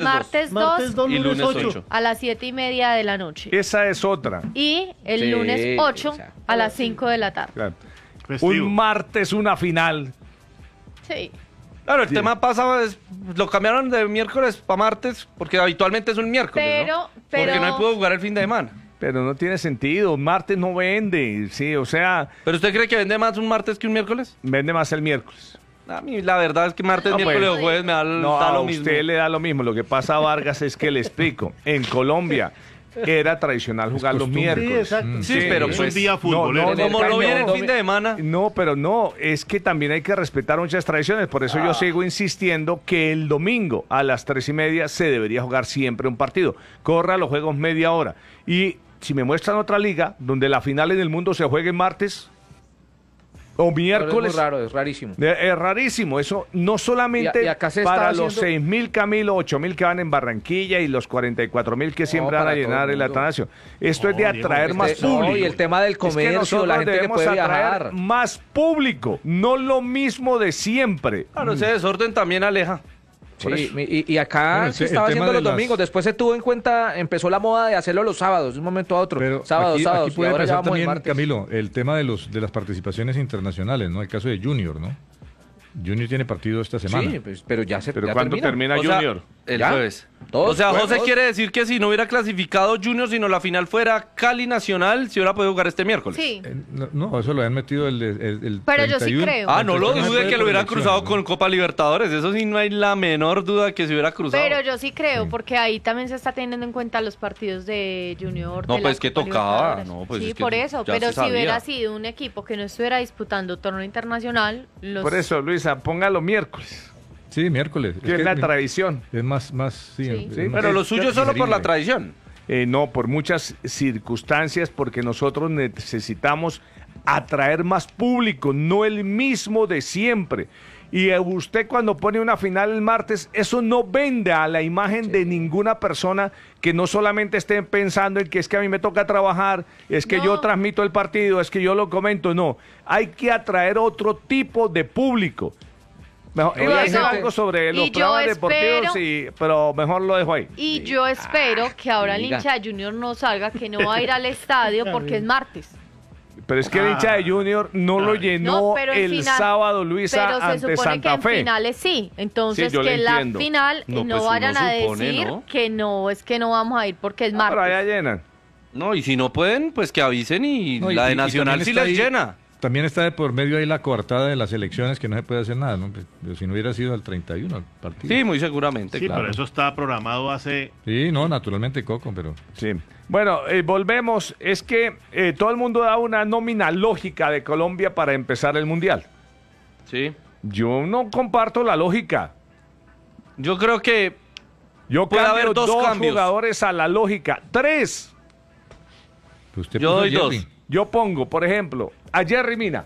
martes 2 Martes 2, y lunes lunes 8. 8. a las 7:30 de la noche. Esa es otra. Y el Sí, lunes 8 exacto. a las 5 de la tarde. Claro. Festivo. Un martes, una final. Sí. Claro, el Sí. tema pasa, lo cambiaron de miércoles para martes, porque habitualmente es un miércoles, ¿no? Pero Porque no pudo jugar el fin de semana. Pero no tiene sentido. Martes no vende. Sí, o sea, ¿Pero usted cree que vende más un martes que un miércoles? vende más el miércoles. A mí la verdad es que martes, No, miércoles pues, o jueves me da, No, da a lo mismo. usted le da lo mismo. Lo que pasa a Vargas es que le explico. En Colombia era tradicional jugar los costumbre. Sí, miércoles. exacto. Sí, pero es pues, un día futbolero. no, Como lo vi en el no, fin de semana. No, pero no, es que también hay que respetar muchas tradiciones, por eso yo sigo insistiendo que el domingo a las 3:30 se debería jugar siempre un partido. Corra los juegos media hora. Y si me muestran otra liga donde la final en el mundo se juegue martes o Pero miércoles, es muy raro, es rarísimo. es rarísimo. Eso no solamente Y acá se está para los haciendo- 6.000, Camilo, 8.000 que van en Barranquilla y los 44.000 que siempre van a para todo llenar el el mundo. Atanasio. Esto es de No, Diego, atraer más No, público. y el tema del Es que comercio, nosotros la gente que debemos puede atraer viajar. más público, no lo mismo de siempre. Claro, ese desorden también aleja. Sí, y acá Bueno, se el estaba tema haciendo de los domingos, después se tuvo en cuenta, empezó la moda de hacerlo los sábados, de un momento a otro. Pero sábados, aquí, sábados, aquí y puede ahora ya pasar vamos el también, martes. Camilo, el tema de las participaciones internacionales, ¿no? El caso de Junior, ¿no? Junior tiene partido esta semana. Sí, pues, pero ya se Pero ya ¿cuándo termina O sea, Junior? el ¿Ya? jueves. Todos O sea, José juegos. quiere decir que si no hubiera clasificado Junior, sino la final fuera Cali Nacional, si hubiera podido jugar este miércoles. Sí. No, eso lo habían metido el Pero yo sí 31. creo. Ah, no lo Entonces, dude puede que lo por hubiera elecciones, cruzado ¿no? con Copa Libertadores. Eso sí, no hay la menor duda que se hubiera cruzado. Pero yo sí creo, porque ahí también se está teniendo en cuenta los partidos de Junior. No, de pues la que Copa tocaba, Libertadores. no, pues sí, es que por eso. ya Pero se si sabía. hubiera sido un equipo que no estuviera disputando torneo internacional, los... Por eso, Luisa, póngalo miércoles, Sí, miércoles. que es la tradición. Es más, sí. Sí. es Sí, más Pero lo suyo es solo por la digerible. tradición. No, por muchas circunstancias, porque nosotros necesitamos atraer más público, no el mismo de siempre. Y usted cuando pone una final el martes, eso no vende a la imagen de ninguna persona que no solamente esté pensando en que es que a mí me toca trabajar, es que No. yo transmito el partido, es que yo lo comento, no. Hay que atraer otro tipo de público. Mejor, No, iba a y hay decir gente- algo sobre los y yo programas deportivos, espero- pero mejor lo dejo ahí. Y yo espero que ahora el diga. hincha de Junior no salga, que no va a ir al estadio porque es martes. Pero es que el hincha de Junior no lo llenó No, pero el final- sábado, Luisa, Pero se ante supone que Santa en Fe. finales sí. Entonces Sí, yo le que la entiendo. final No, no, pues vayan uno a supone, decir ¿no? que no, es que no vamos a ir porque es Pero allá martes. llenan. No, y si no pueden, pues que avisen y No, la de y Nacional también sí está les ahí- llena. También está de por medio ahí la coartada de las elecciones que no se puede hacer nada, ¿no? Pues, pero si no hubiera sido el 31 el partido. Sí, muy seguramente, Sí, claro. pero eso está programado hace... Sí, no, naturalmente Coco, pero... Sí. Bueno, volvemos. Es que todo el mundo da una nómina lógica de Colombia para empezar el Mundial. Sí. Yo no comparto la lógica. Yo creo que Yo Puede cambio haber dos cambios. jugadores a la lógica. 3. pues usted Yo puso a doy Jerry. dos. Yo pongo, por ejemplo, a Jerry Mina.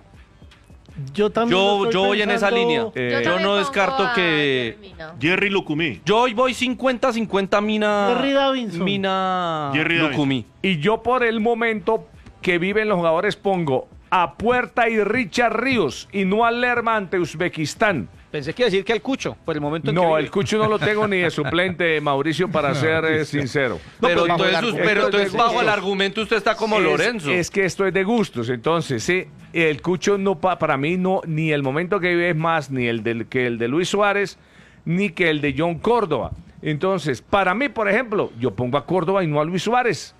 Yo también Yo estoy voy en esa pensando- línea. Eh, Yo también no pongo descarto a que... Jerry Mina. Jerry Lucumí. Yo hoy voy 50-50 Mina... Jerry Davinson. Mina... Jerry Davinson. Lucumí. Y yo por el momento que viven los jugadores pongo a Puerta y Richard Ríos y no a Lerma ante Uzbekistán. Pensé que iba a decir que al Cucho, por el momento en que No, vive. el Cucho no lo tengo ni de suplente, Mauricio, para ser sincero. Pero pues bajo el entonces, argumento. pero entonces Esto es de bajo el gustos. argumento usted está como Lorenzo. Es que esto es de gustos, entonces, sí, el Cucho no para mí no, ni el momento que vive es más, ni que el de Luis Suárez, ni que el de John Córdoba. Entonces, para mí, por ejemplo, yo pongo a Córdoba y no a Luis Suárez.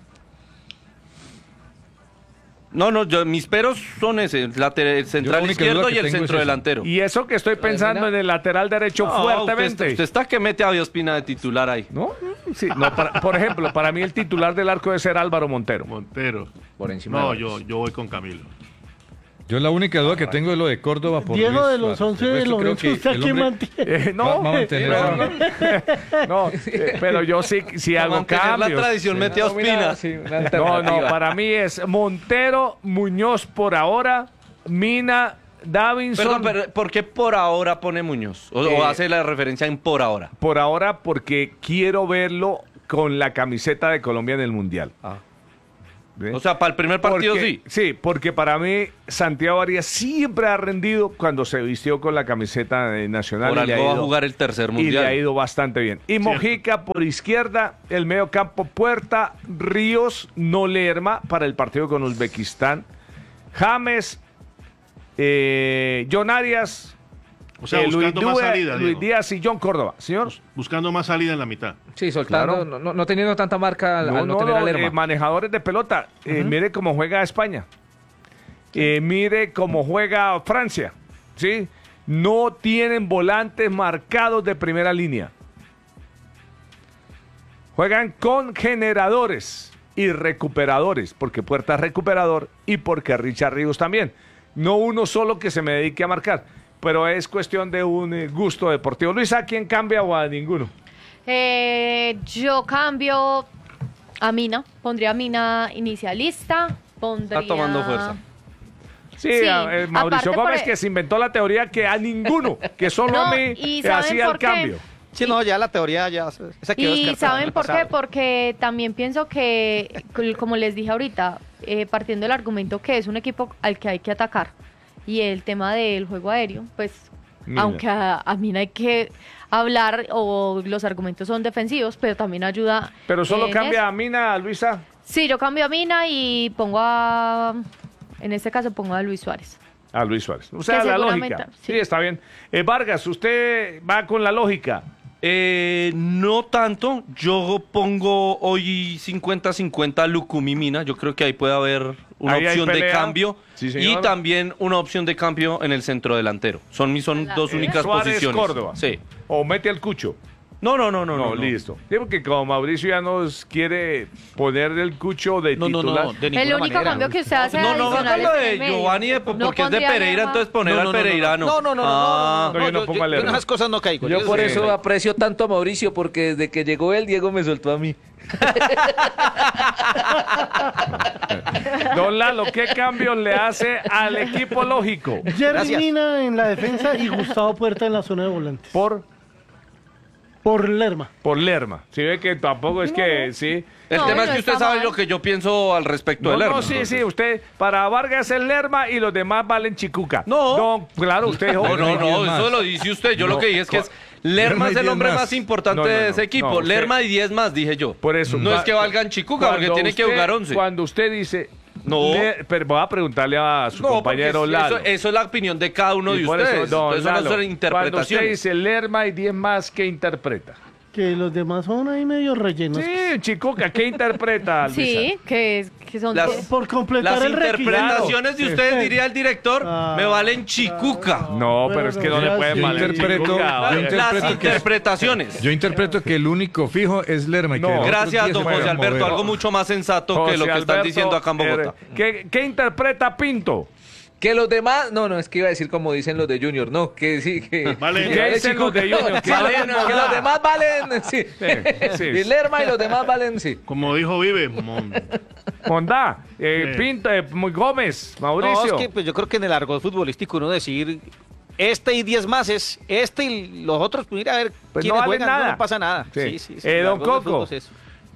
No, mis peros son ese, el central única izquierdo duda que y el tengo es centro esa. delantero. Y eso que estoy pensando mira. en el lateral derecho No, fuertemente. usted está que mete a Diospina de titular ahí. ¿No? Sí, no, por ejemplo, para mí el titular del arco debe ser Álvaro Montero. Montero. Por encima No, de Vargas. yo voy con Camilo. Yo la única duda que tengo es lo de Córdoba por Diego, Luis de los Suárez. 11 El de resto creo Lorenzo, que ¿usted a el quién hombre mantiene? No, va a mantener no, pero yo sí Para hago mantener cambios. la tradición mete a Ospina. Sí, una No, alternativa. para mí es Montero, Muñoz por ahora, Mina, Davinson. Perdón, pero ¿por qué por ahora pone Muñoz? O hace la referencia en por ahora. Por ahora porque quiero verlo con la camiseta de Colombia en el Mundial. ¿Ve? O sea, para el primer partido Porque- sí. Sí, porque para mí Santiago Arias siempre ha rendido cuando se vistió con la camiseta nacional. Por y le ha algo va a ido- jugar el tercer y le ha mundial. ido bastante bien. Y Mojica por izquierda, el medio campo Puerta, Ríos, no Lerma para el partido con Uzbekistán. James, John Arias, O sea, buscando más salida, Luis Diego. Díaz y John Córdoba. Señor. Buscando más salida en la mitad. Sí, soltando, Claro. no teniendo tanta marca al no tener a Lerma. Manejadores de pelota. Mire cómo juega España. Mire cómo juega Francia. ¿Sí? No tienen volantes marcados de primera línea. Juegan con generadores y recuperadores, porque Puerta es recuperador y porque Richard Ríos también. No uno solo que se me dedique a marcar, pero es cuestión de un gusto deportivo. Luis, ¿a quién cambia o a ninguno? Yo cambio a Mina, pondría a Mina inicialista, pondría... Está tomando fuerza. Sí, Sí, Mauricio aparte Gómez por- que se inventó la teoría que a ninguno, que solo No, a mí y ¿saben hacía por el qué? cambio. Sí, no, ya la teoría ya se quedó Y descartada ¿saben el por qué? pasado. Porque también pienso que, como les dije ahorita, partiendo del argumento que es un equipo al que hay que atacar y el tema del juego aéreo, pues Mina. aunque a mí no hay que hablar o los argumentos son defensivos, pero también ayuda. Pero solo en cambia eso. a Mina, Luisa. Sí, yo cambio a Mina y en este caso pongo a Luis Suárez. A Luis Suárez. O sea, Que la seguramente- lógica. Sí, sí. está bien. Vargas, usted va con la lógica. No tanto. Yo pongo hoy 50-50 Lucumí Mina. Yo creo que ahí puede haber una Ahí hay opción de pelea. cambio. Sí, y señor. también una opción de cambio en el centro delantero. Son dos únicas Suárez, posiciones. Córdoba. Sí. O mete al Cucho. No, Listo. Sí, porque como Mauricio ya nos quiere poner el Cucho de No, titular. de El ninguna único manera. cambio que usted hace No, adicional haga lo es en de el medio. Giovanni No porque es de pondría Pereira, Lerma. entonces poner al Pereirano. No, yo no pongo a yo Lerma. en esas cosas no caigo. Yo por sí, eso sí. aprecio tanto a Mauricio, porque desde que llegó él, Diego me soltó a mí. Don Lalo, ¿qué cambios le hace al equipo lógico? Jerry Gracias. Mina en la defensa y Gustavo Puerta en la zona de volantes. Por Lerma. Por Lerma. Si ve que tampoco es que, sí. El No, tema es no que usted está sabe mal. lo que yo pienso al respecto No, de Lerma. no, sí, entonces. sí, usted, para Vargas es Lerma y los demás valen Chicuca. No. Claro, usted dijo. No, Lerma y 10 más. eso lo dice usted. Yo No, lo que dije es que es Lerma Lerma y es el 10 hombre más. más importante No, no, de no. ese equipo. No, usted- Lerma y 10 más, dije yo. Por eso. No es que valgan Chicuca, porque Cuando tiene que usted- jugar 11. Cuando usted dice. No. Pero voy a preguntarle a su No, compañero porque Lalo. eso es la opinión de cada uno Y de por ustedes. eso, don Eso no Lalo, son cuando usted interpretaciones. dice Lerma y 10 más, ¿qué interpreta? Que los demás son ahí medio rellenos. Sí, Chicuca, ¿qué interpreta, Luisa? Sí, que son... Las- Por completar Las el requisito. interpretaciones de ustedes, diría el director, Ah, me valen Chicuca. No, pero es que no le ya pueden sí. valer Interpreto- Chicuca, yo oiga. interpreto Las que- interpretaciones. Yo interpreto que el único fijo es Lerma. Y que No. los otros Gracias, 10 don se José pueden Alberto. mover. Algo mucho más sensato que José lo que están Alberto, diciendo acá en Bogotá. ¿Qué interpreta Pinto? Que los demás, no, es que iba a decir como dicen los de Junior, no, que sí, que... Vale. que ¿Qué vale dicen los de Chicuca. Junior? Que Valen, valen que nada. los demás valen, sí. sí. Y Lerma y los demás valen, sí. Como dijo Vive, Mondá, Pinto, Gómez, Mauricio. No, es que pues, yo creo que en el argot futbolístico uno decir este y 10 más es este y los otros, pues mira a ver Pues quiénes no valen juegan, nada. no pasa nada. Sí. Sí. Don el argot del Coco. fútbol es eso.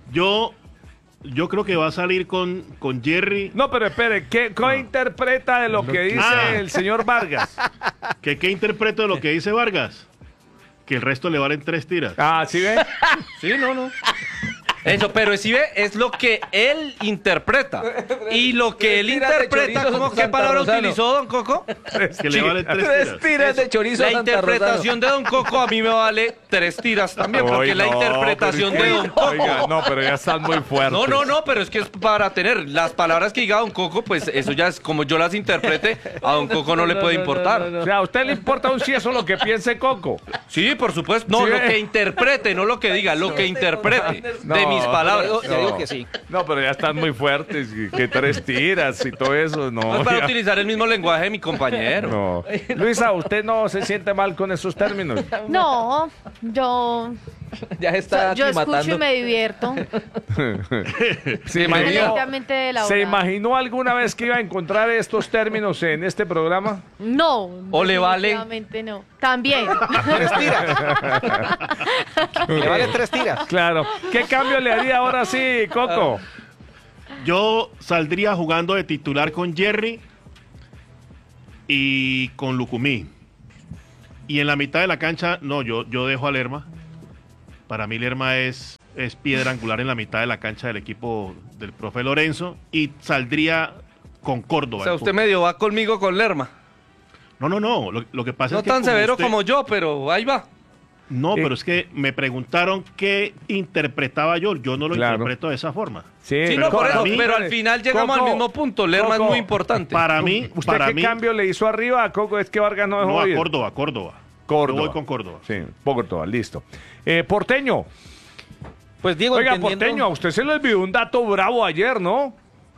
yo creo que va a salir con Jerry. No, pero espere, ¿qué interpreta de lo que dice Ah. el señor Vargas? ¿Qué interpreto de lo que dice Vargas? Que el resto le valen 3 tiras. Ah, ¿sí ve? Sí, no. Eso, pero si ve, es lo que él interpreta. Y lo que él Tiras de interpreta, chorizo, ¿cómo qué Santa palabra Rosano. utilizó, don Coco? Que le valen 3 Tres tiras. tiras de chorizo La a Santa interpretación de don Coco a mí me vale 3 tiras también, porque Oye, es la no, interpretación pero es de que- don Coco. Oiga, no, pero ya están muy fuertes. No, pero es que es para tener las palabras que diga don Coco, pues eso ya es como yo las interprete, a don Coco no le puede importar. O sea, ¿a usted le importa un eso lo que piense Coco? Sí, por supuesto. No, Sí. lo que interprete, no lo que diga, lo que interprete de No, mis palabras. Ya digo que sí. No, pero ya están muy fuertes, que 3 tiras y todo eso, no. No es para ya- utilizar el mismo lenguaje de mi compañero. No. Luisa, ¿usted no se siente mal con esos términos? No, yo Ya se está escucho y aclimatando. me divierto. ¿Se imaginó, Independientemente de la ¿Se hora. imaginó alguna vez que iba a encontrar estos términos en este programa? No. ¿O le vale? definitivamente no. También. 3 tiras. Le vale 3 tiras. Claro. ¿Qué cambio le haría ahora sí, Coco? Yo saldría jugando de titular con Jerry y con Lucumí. Y en la mitad de la cancha, no, yo dejo a Lerma. Para mí Lerma es piedra angular en la mitad de la cancha del equipo del profe Lorenzo. Y saldría con Córdoba. O sea, usted medio va conmigo con Lerma. No. Lo que pasa No es que tan severo usted- como yo, pero ahí va. No, pero es que me preguntaron qué interpretaba yo. Yo no lo Claro. interpreto de esa forma. Sí, no, por para eso, mí- pero al final llegamos Coco, al mismo punto. Lerma es Coco, muy importante. Para mí, ¿Usted qué cambio le hizo arriba a Coco? Es que Vargas no dejó no, a ir. Córdoba. Córdoba. Yo voy con Córdoba. Sí, Córdoba, listo. Porteño. Pues Diego, Oiga, entendiendo- Porteño, a usted se le olvidó un dato bravo ayer, ¿no?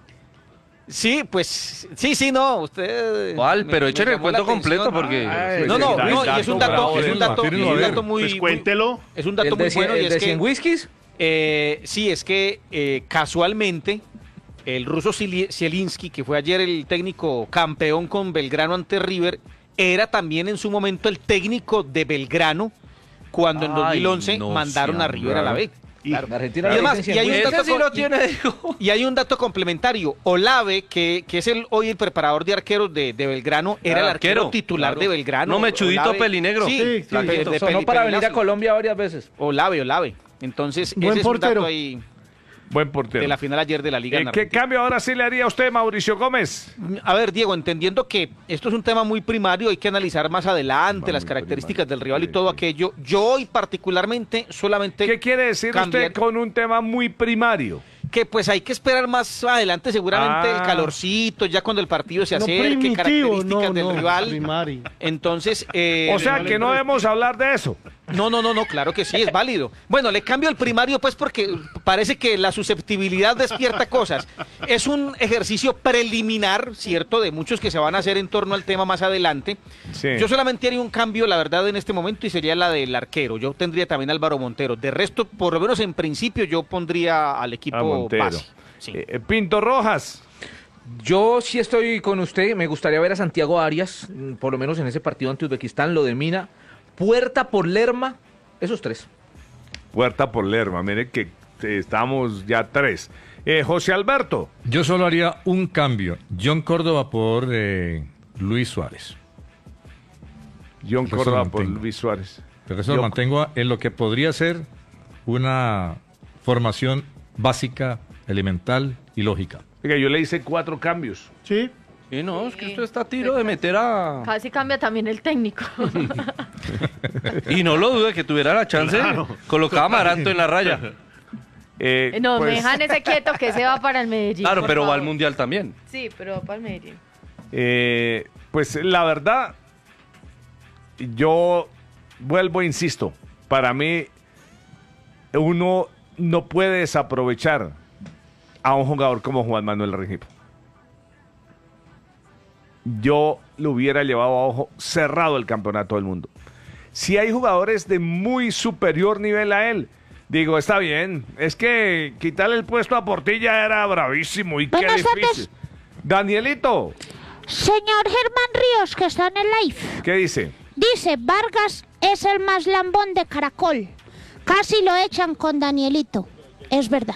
Sí, pues, sí, no, usted... ¿Cuál? Pero me échale el llamó cuento la atención. completo porque... No, el y es un dato, bravo, es un dato, tírenlo, es un a ver. dato muy... Pues cuéntelo. Es un dato ¿El muy de, bueno y el es de que... 100 whiskies? Sí, es que casualmente el ruso Zielinski, que fue ayer el técnico campeón con Belgrano ante River, era también en su momento el técnico de Belgrano cuando en Ay, 2011 no mandaron a sean River a la B. Y- En Argentina Y le además, dicen y hay 100 un Ese dato sí co- lo tiene, dijo. Y hay un dato complementario. Olave, que es hoy el preparador de arqueros de Belgrano, era el arquero titular claro. de Belgrano. No, mechudito Olave. pelinegro. Sí, Sí, sí. de Sonó para venir a pelilazo. Colombia varias veces. Olave. Entonces, Buen ese es un portero. dato ahí Buen portero. de la final ayer de la Liga. en ¿Qué Argentina. cambio ahora sí le haría a usted, Mauricio Gómez? A ver, Diego, entendiendo que esto es un tema muy primario, hay que analizar más adelante las características del rival y todo aquello. Yo hoy particularmente solamente ¿Qué quiere decir cambiar- usted con un tema muy primario? que pues hay que esperar más adelante seguramente el calorcito, ya cuando el partido se No acerque, primitivo, características no, del no, rival. primario. Entonces, O sea que no debemos hablar de eso. no, claro que sí, es válido. Bueno, le cambio el primario pues porque parece que la susceptibilidad despierta cosas. Es un ejercicio preliminar, ¿cierto? De muchos que se van a hacer en torno al tema más adelante. Sí. Yo solamente haría un cambio, la verdad, en este momento y sería la del arquero. Yo tendría también a Álvaro Montero. De resto, por lo menos en principio, yo pondría al A equipo Montero. base. Sí. Pinto Rojas. Yo sí estoy con usted, me gustaría ver a Santiago Arias, por lo menos en ese partido ante Uzbekistán, lo de Mina, Puerta por Lerma, esos tres. Puerta por Lerma. Mire que estamos ya 3. José Alberto. Yo solo haría un cambio. John Córdoba por Luis Suárez. John Eso Córdoba lo por mantengo. Luis Suárez. Pero eso Yo- lo mantengo en lo que podría ser una formación básica, elemental y lógica. Oiga, yo le hice 4 cambios. Sí. Sí, no, es que usted está a tiro de meter a... Casi cambia también el técnico. Y no lo dude que tuviera la chance, Claro. colocaba a Amaranto en la raya. No, Pues, me dejan ese quieto que se va para el Medellín. Claro, por pero va al favor. Mundial también. Sí, pero va para el Medellín. pues la verdad, yo vuelvo, insisto, para mí uno no puede desaprovechar a un jugador como Juan Manuel Rengifo. Yo lo hubiera llevado a ojo cerrado el campeonato del mundo. Si hay jugadores de muy superior nivel a él, digo, está bien. Es que quitarle el puesto a Portilla era bravísimo y qué Buenas difícil. tardes. Danielito, Señor Germán Ríos, que está en el live, ¿qué dice? dice, Vargas es el más lambón de Caracol. Casi lo echan con Danielito. Es verdad.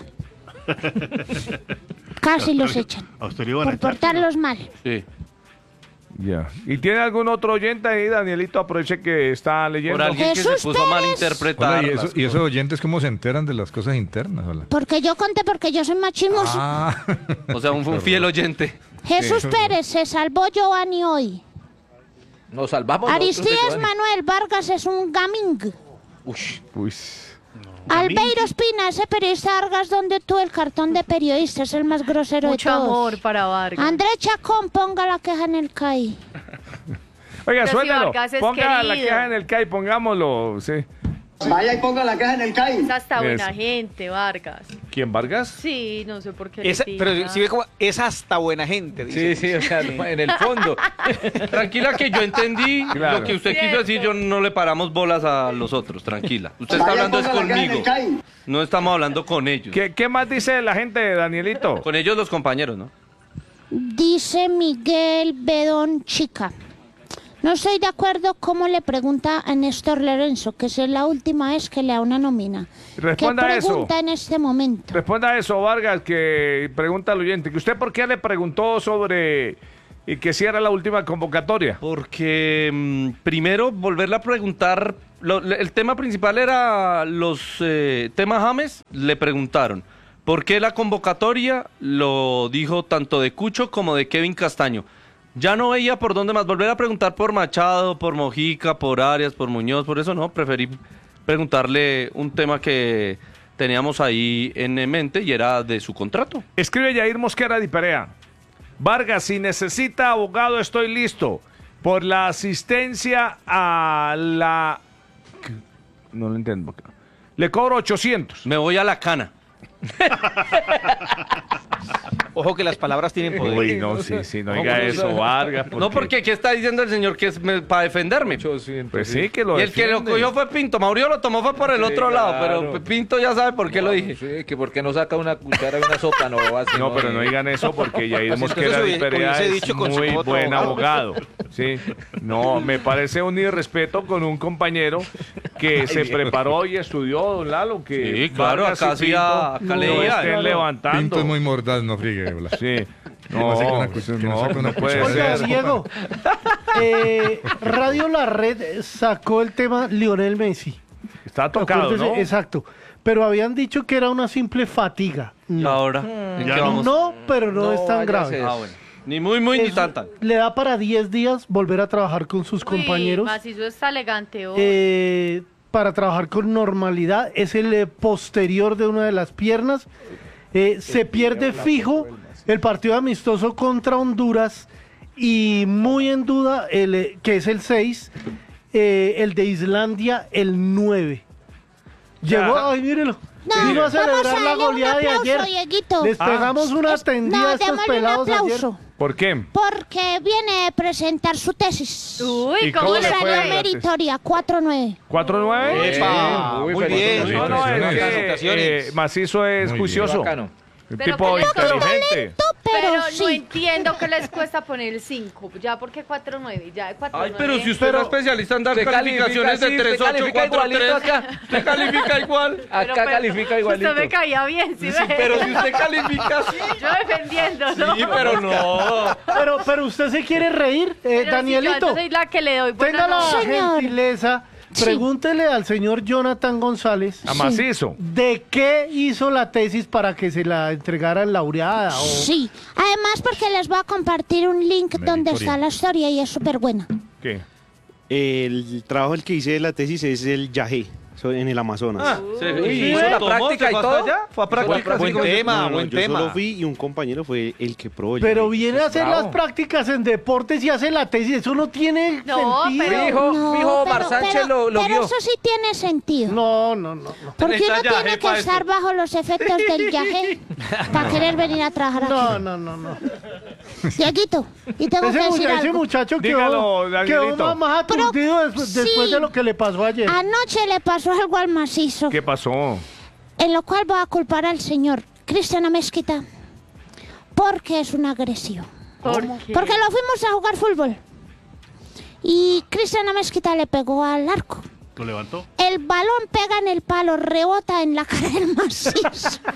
Casi los echan. A usted le iban a Por echar, portarlos mal. Sí. Ya. ¿Y tiene algún otro oyente ahí, Danielito? Aproveche que está leyendo. Por alguien que se Jesús puso a Pérez. malinterpretar. Hola, y esos oyentes cómo se enteran de las cosas internas. Hola. Porque yo conté, porque yo soy más chismoso. Ah, O sea, un fiel oyente. Jesús Pérez, se salvó Giovanni hoy. Nos salvamos. nosotros de Aristides Giovanni. Manuel Vargas es un gaming. Uy. Albeiro Espina, ese periodista Vargas donde tú el cartón de periodista es el más grosero Mucho de todos. amor para Vargas. André Chacón, ponga la queja en el CAI. Oiga, Pero si suéltelo. Vargas es Ponga la querido. queja en el CAI, pongámoslo. Sí. Vaya y ponga la caja en el CAI. Es hasta buena Es- gente, Vargas. ¿Quién, Vargas? Sí, no sé por qué. le Pero tira. si ve como es hasta buena gente, dice. Sí, o sea, en el fondo. Tranquila que yo entendí Claro. lo que usted quiso decir, yo no le paramos bolas a los otros, tranquila. Usted está Vaya y hablando es ponga la caja en conmigo, el CAI. no estamos hablando con ellos. ¿Qué más dice la gente, Danielito? Con ellos los compañeros, ¿no? Dice Miguel Bedón Chica. No estoy de acuerdo cómo le pregunta a Néstor Lorenzo, que es la última vez que le da una nómina. Responda ¿Qué eso. pregunta en este momento? Responda a eso, Vargas, que pregunta al oyente. ¿Que usted por qué le preguntó sobre y que si era la última convocatoria? Porque primero volverle a preguntar, el tema principal era los temas James, le preguntaron. ¿Por qué la convocatoria? Lo dijo tanto de Cucho como de Kevin Castaño. Ya no veía por dónde más volver a preguntar por Machado, por Mojica, por Arias, por Muñoz, por eso no, preferí preguntarle un tema que teníamos ahí en mente y era de su contrato. Escribe Yair Mosquera Di Perea. Vargas, si necesita abogado, estoy listo. Por la asistencia a la... No lo entiendo. Le cobro 800. Me voy a la cana. Ojo que las palabras tienen poder. Uy, no, sí, no diga eso, Vargas. No, porque ¿qué está diciendo el señor que es para defenderme? Pues sí, que lo Y el que lo cogió fue Pinto. Mauricio lo tomó fue por el otro lado, pero Pinto ya sabe por qué lo dije. Sí, que por qué no saca una cuchara de una sopa, no. Así, No, pero no digan eso porque Yair Mosquera Di Perea es muy buen abogado. Sí. No, me parece un irrespeto con un compañero que se preparó y estudió, don Lalo, que sí, claro, Vargas acá y Pinto hacía, acá leía. estén levantando. Pinto es muy mordaz, no friegue. Blas. Sí. No saca una cuestión, que no saca una puede cuestión. Oiga, ser. Diego, Radio La Red sacó el tema Lionel Messi. Está tocado, Acuérdese, ¿no? Exacto. Pero habían dicho que era una simple fatiga. Y ahora, ¿en qué vamos? No, pero no, No es tan vaya a grave. ser. Ah, bueno. Ni muy, ni Es- tan, tan. Le da para 10 días volver a trabajar con sus compañeros. Macizo está elegante hoy. Para trabajar con normalidad. Es el posterior de una de las piernas. Se pierde fijo el partido amistoso contra Honduras y muy en duda, que es el 6, el de Islandia el 9. Llegó, ay, mírelo. No, Vino a vamos a celebrar la darle un goleada de aplauso, ayer. Dieguito. Les pegamos una tendida No, a estos démosle un pelados ayer. aplauso. ¿Por qué? Porque viene a presentar su tesis. Uy, ¿Y ¿cómo cómo Y le le fue? salió fue? meritoria, 4-9. 4-9. ¡Epa! Muy Muy feliz. bien. No, es que Felicitaciones. Macizo es Muy juicioso. Bacano. Un Pero tipo que le toca inteligente. Pero no sí. entiendo que les cuesta poner el 5. Ya, porque 4-9. Ya de 4-9. Ay, pero si usted es especialista en dar Usted calificaciones califica, de sí, 3, 8, usted 4, califica 3, igualito usted califica igual. Acá califica igualito. Usted me caía bien, ¿sí? Sí, ve? pero si usted califica así. Yo defendiendo, ¿no? Sí, pero no. Pero usted se quiere reír, Pero Danielito. Si yo soy la que le doy buena Tenga la nota. Señor. gentileza, Sí. pregúntele al señor Jonathan González A Macizo. de qué hizo la tesis para que se la entregaran laureada. Sí. Además, porque les voy a compartir un link donde está la historia y es súper buena. ¿Qué? El trabajo el que hice de la tesis es el yagé, en el Amazonas. hizo la práctica y todo. Fue a práctica. Buen tema, buen yo tema. solo fui y un compañero fue el que probó. el Pero yagé. viene a hacer bravo. las prácticas en deportes y hace la tesis. Eso no tiene No, sentido. pero- Fijo, Omar Sánchez lo pero guió. eso sí tiene sentido. No. Porque Necesita uno yaje tiene que pa' estar esto. bajo los efectos del yaje para querer venir a trabajar aquí. No. Dieguito, y tengo que decir Ese algo. muchacho Dígalo, quedó Danielito. más aturdido después sí. de lo que le pasó ayer. Anoche le pasó algo al macizo, ¿Qué pasó? en lo cual voy a culpar al señor Cristian Amezquita porque es una agresión. ¿Por qué? Porque lo fuimos a jugar fútbol y Cristian Amezquita le pegó al arco. ¿Lo levantó? El balón pega en el palo, rebota en la cara del macizo.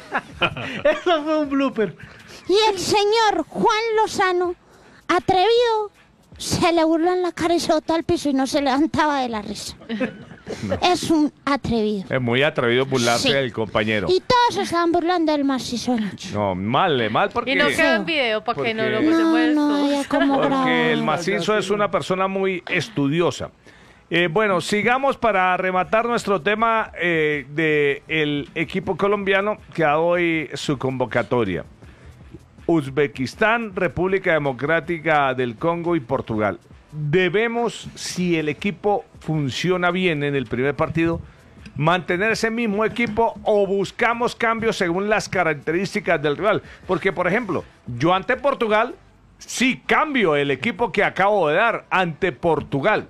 Eso fue un blooper. Y el señor Juan Lozano, atrevido, se le burló en la cara y se botó al piso y no se levantaba de la risa. Es un atrevido. Es muy atrevido burlarse Sí. del compañero. Y todos se estaban burlando del macizo anoche. No, mal porque... Y no quedó en video para que no lo Porque- pusemos No, ya como grabó. Porque el macizo es una persona muy estudiosa. Bueno, sigamos para rematar nuestro tema del equipo colombiano que da hoy su convocatoria. Uzbekistán, República Democrática del Congo y Portugal. Debemos, si el equipo funciona bien en el primer partido, mantener ese mismo equipo o buscamos cambios según las características del rival. Porque, por ejemplo, yo ante Portugal sí cambio el equipo que acabo de dar ante Portugal.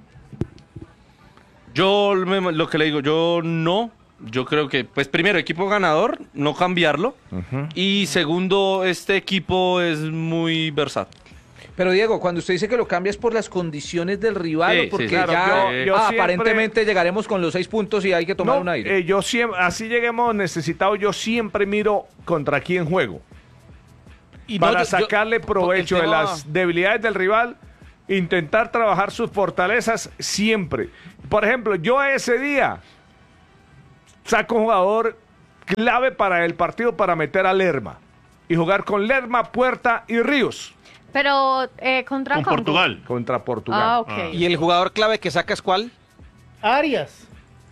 Lo que le digo, yo no. Yo creo que, pues primero, equipo ganador, no cambiarlo. Y segundo, este equipo es muy versátil. Pero Diego, cuando usted dice que lo cambia es por las condiciones del rival, Sí, o porque sí, claro, yo siempre- aparentemente llegaremos con los 6 puntos y hay que tomar un aire. yo siempre, así lleguemos necesitados, yo siempre miro contra quién juego. Y no, Para yo- sacarle provecho el de tema- las debilidades del rival, intentar trabajar sus fortalezas siempre. Por ejemplo, yo ese día saco un jugador clave para el partido para meter a Lerma y jugar con Lerma, Puerta y Ríos Pero contra Con Congo. Portugal. contra Portugal. Ah, ok. Ah. ¿Y el jugador clave que sacas cuál? Arias.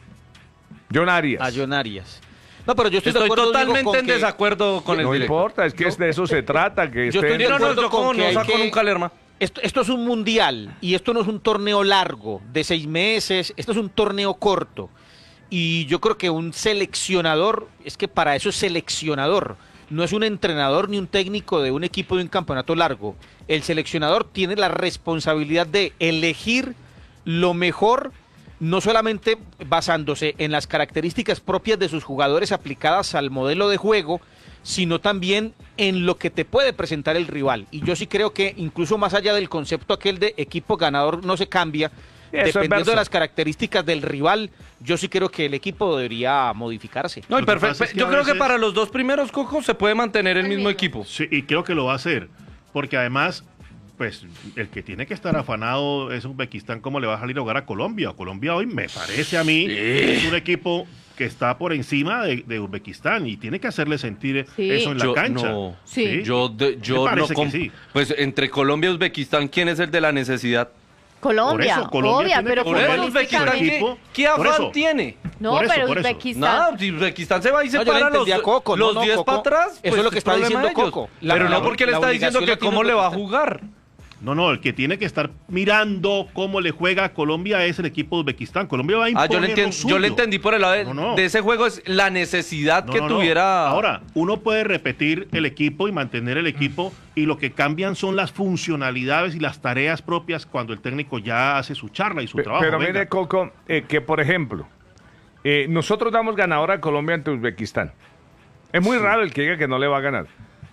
John Arias. A John Arias. No, pero yo estoy, de Estoy acuerdo, Diego, totalmente con en que- desacuerdo con el No director. importa, es que de eso se trata. Que Yo estoy de No, acuerdo yo con como que no hay saco que- nunca Lerma. Esto es un mundial y esto no es un torneo largo de 6 meses, esto es un torneo corto. Y yo creo que un seleccionador, es que para eso es seleccionador, no es un entrenador ni un técnico de un equipo de un campeonato largo. El seleccionador tiene la responsabilidad de elegir lo mejor, no solamente basándose en las características propias de sus jugadores aplicadas al modelo de juego, sino también en lo que te puede presentar el rival. Y yo sí creo que incluso más allá del concepto aquel de equipo ganador no se cambia, Eso es dependiendo de verso. las características del rival, yo sí creo que el equipo debería modificarse. No, y Lo que perfecto. pasa es que Yo a creo que veces- para los dos primeros, Coco, se puede mantener el mismo equipo. Sí, y creo que lo va a hacer. Porque además, pues, el que tiene que estar afanado es Uzbekistán, cómo le va a salir a jugar a Colombia. Colombia hoy, me parece a mí, es un equipo que está por encima de Uzbekistán y tiene que hacerle sentir Sí. eso en la Yo cancha. no. Sí. Yo Me parece que sí. Pues entre Colombia y Uzbekistán, ¿quién es el de la necesidad? Colombia, Por eso, Colombia obvia, tiene pero que Por eso Futbolísticamente- Uzbekistán, equipo, ¿qué por afán eso. tiene? No, Por eso, pero por eso. Uzbekistán. Nada, si Uzbekistán se va y se No, yo le para entendí a Coco, no, los no, 10 Coco. para atrás. Eso pues es lo que está problema diciendo de ellos. Coco. Pero no porque le la está diciendo obligación que la tiene cómo le va a Uzbekistán. jugar. No, el que tiene que estar mirando cómo le juega a Colombia es el equipo de Uzbekistán. Colombia va a imponer Yo le, lo suyo. yo le entendí por el lado de, No, no. de ese juego, es la necesidad No, que no, no. tuviera. Ahora, uno puede repetir el equipo y mantener el equipo y lo que cambian son las funcionalidades y las tareas propias cuando el técnico ya hace su charla y su trabajo. Pero venga. mire, Coco, que por ejemplo, nosotros damos ganadora a Colombia ante Uzbekistán. Es muy raro el que diga que no le va a ganar.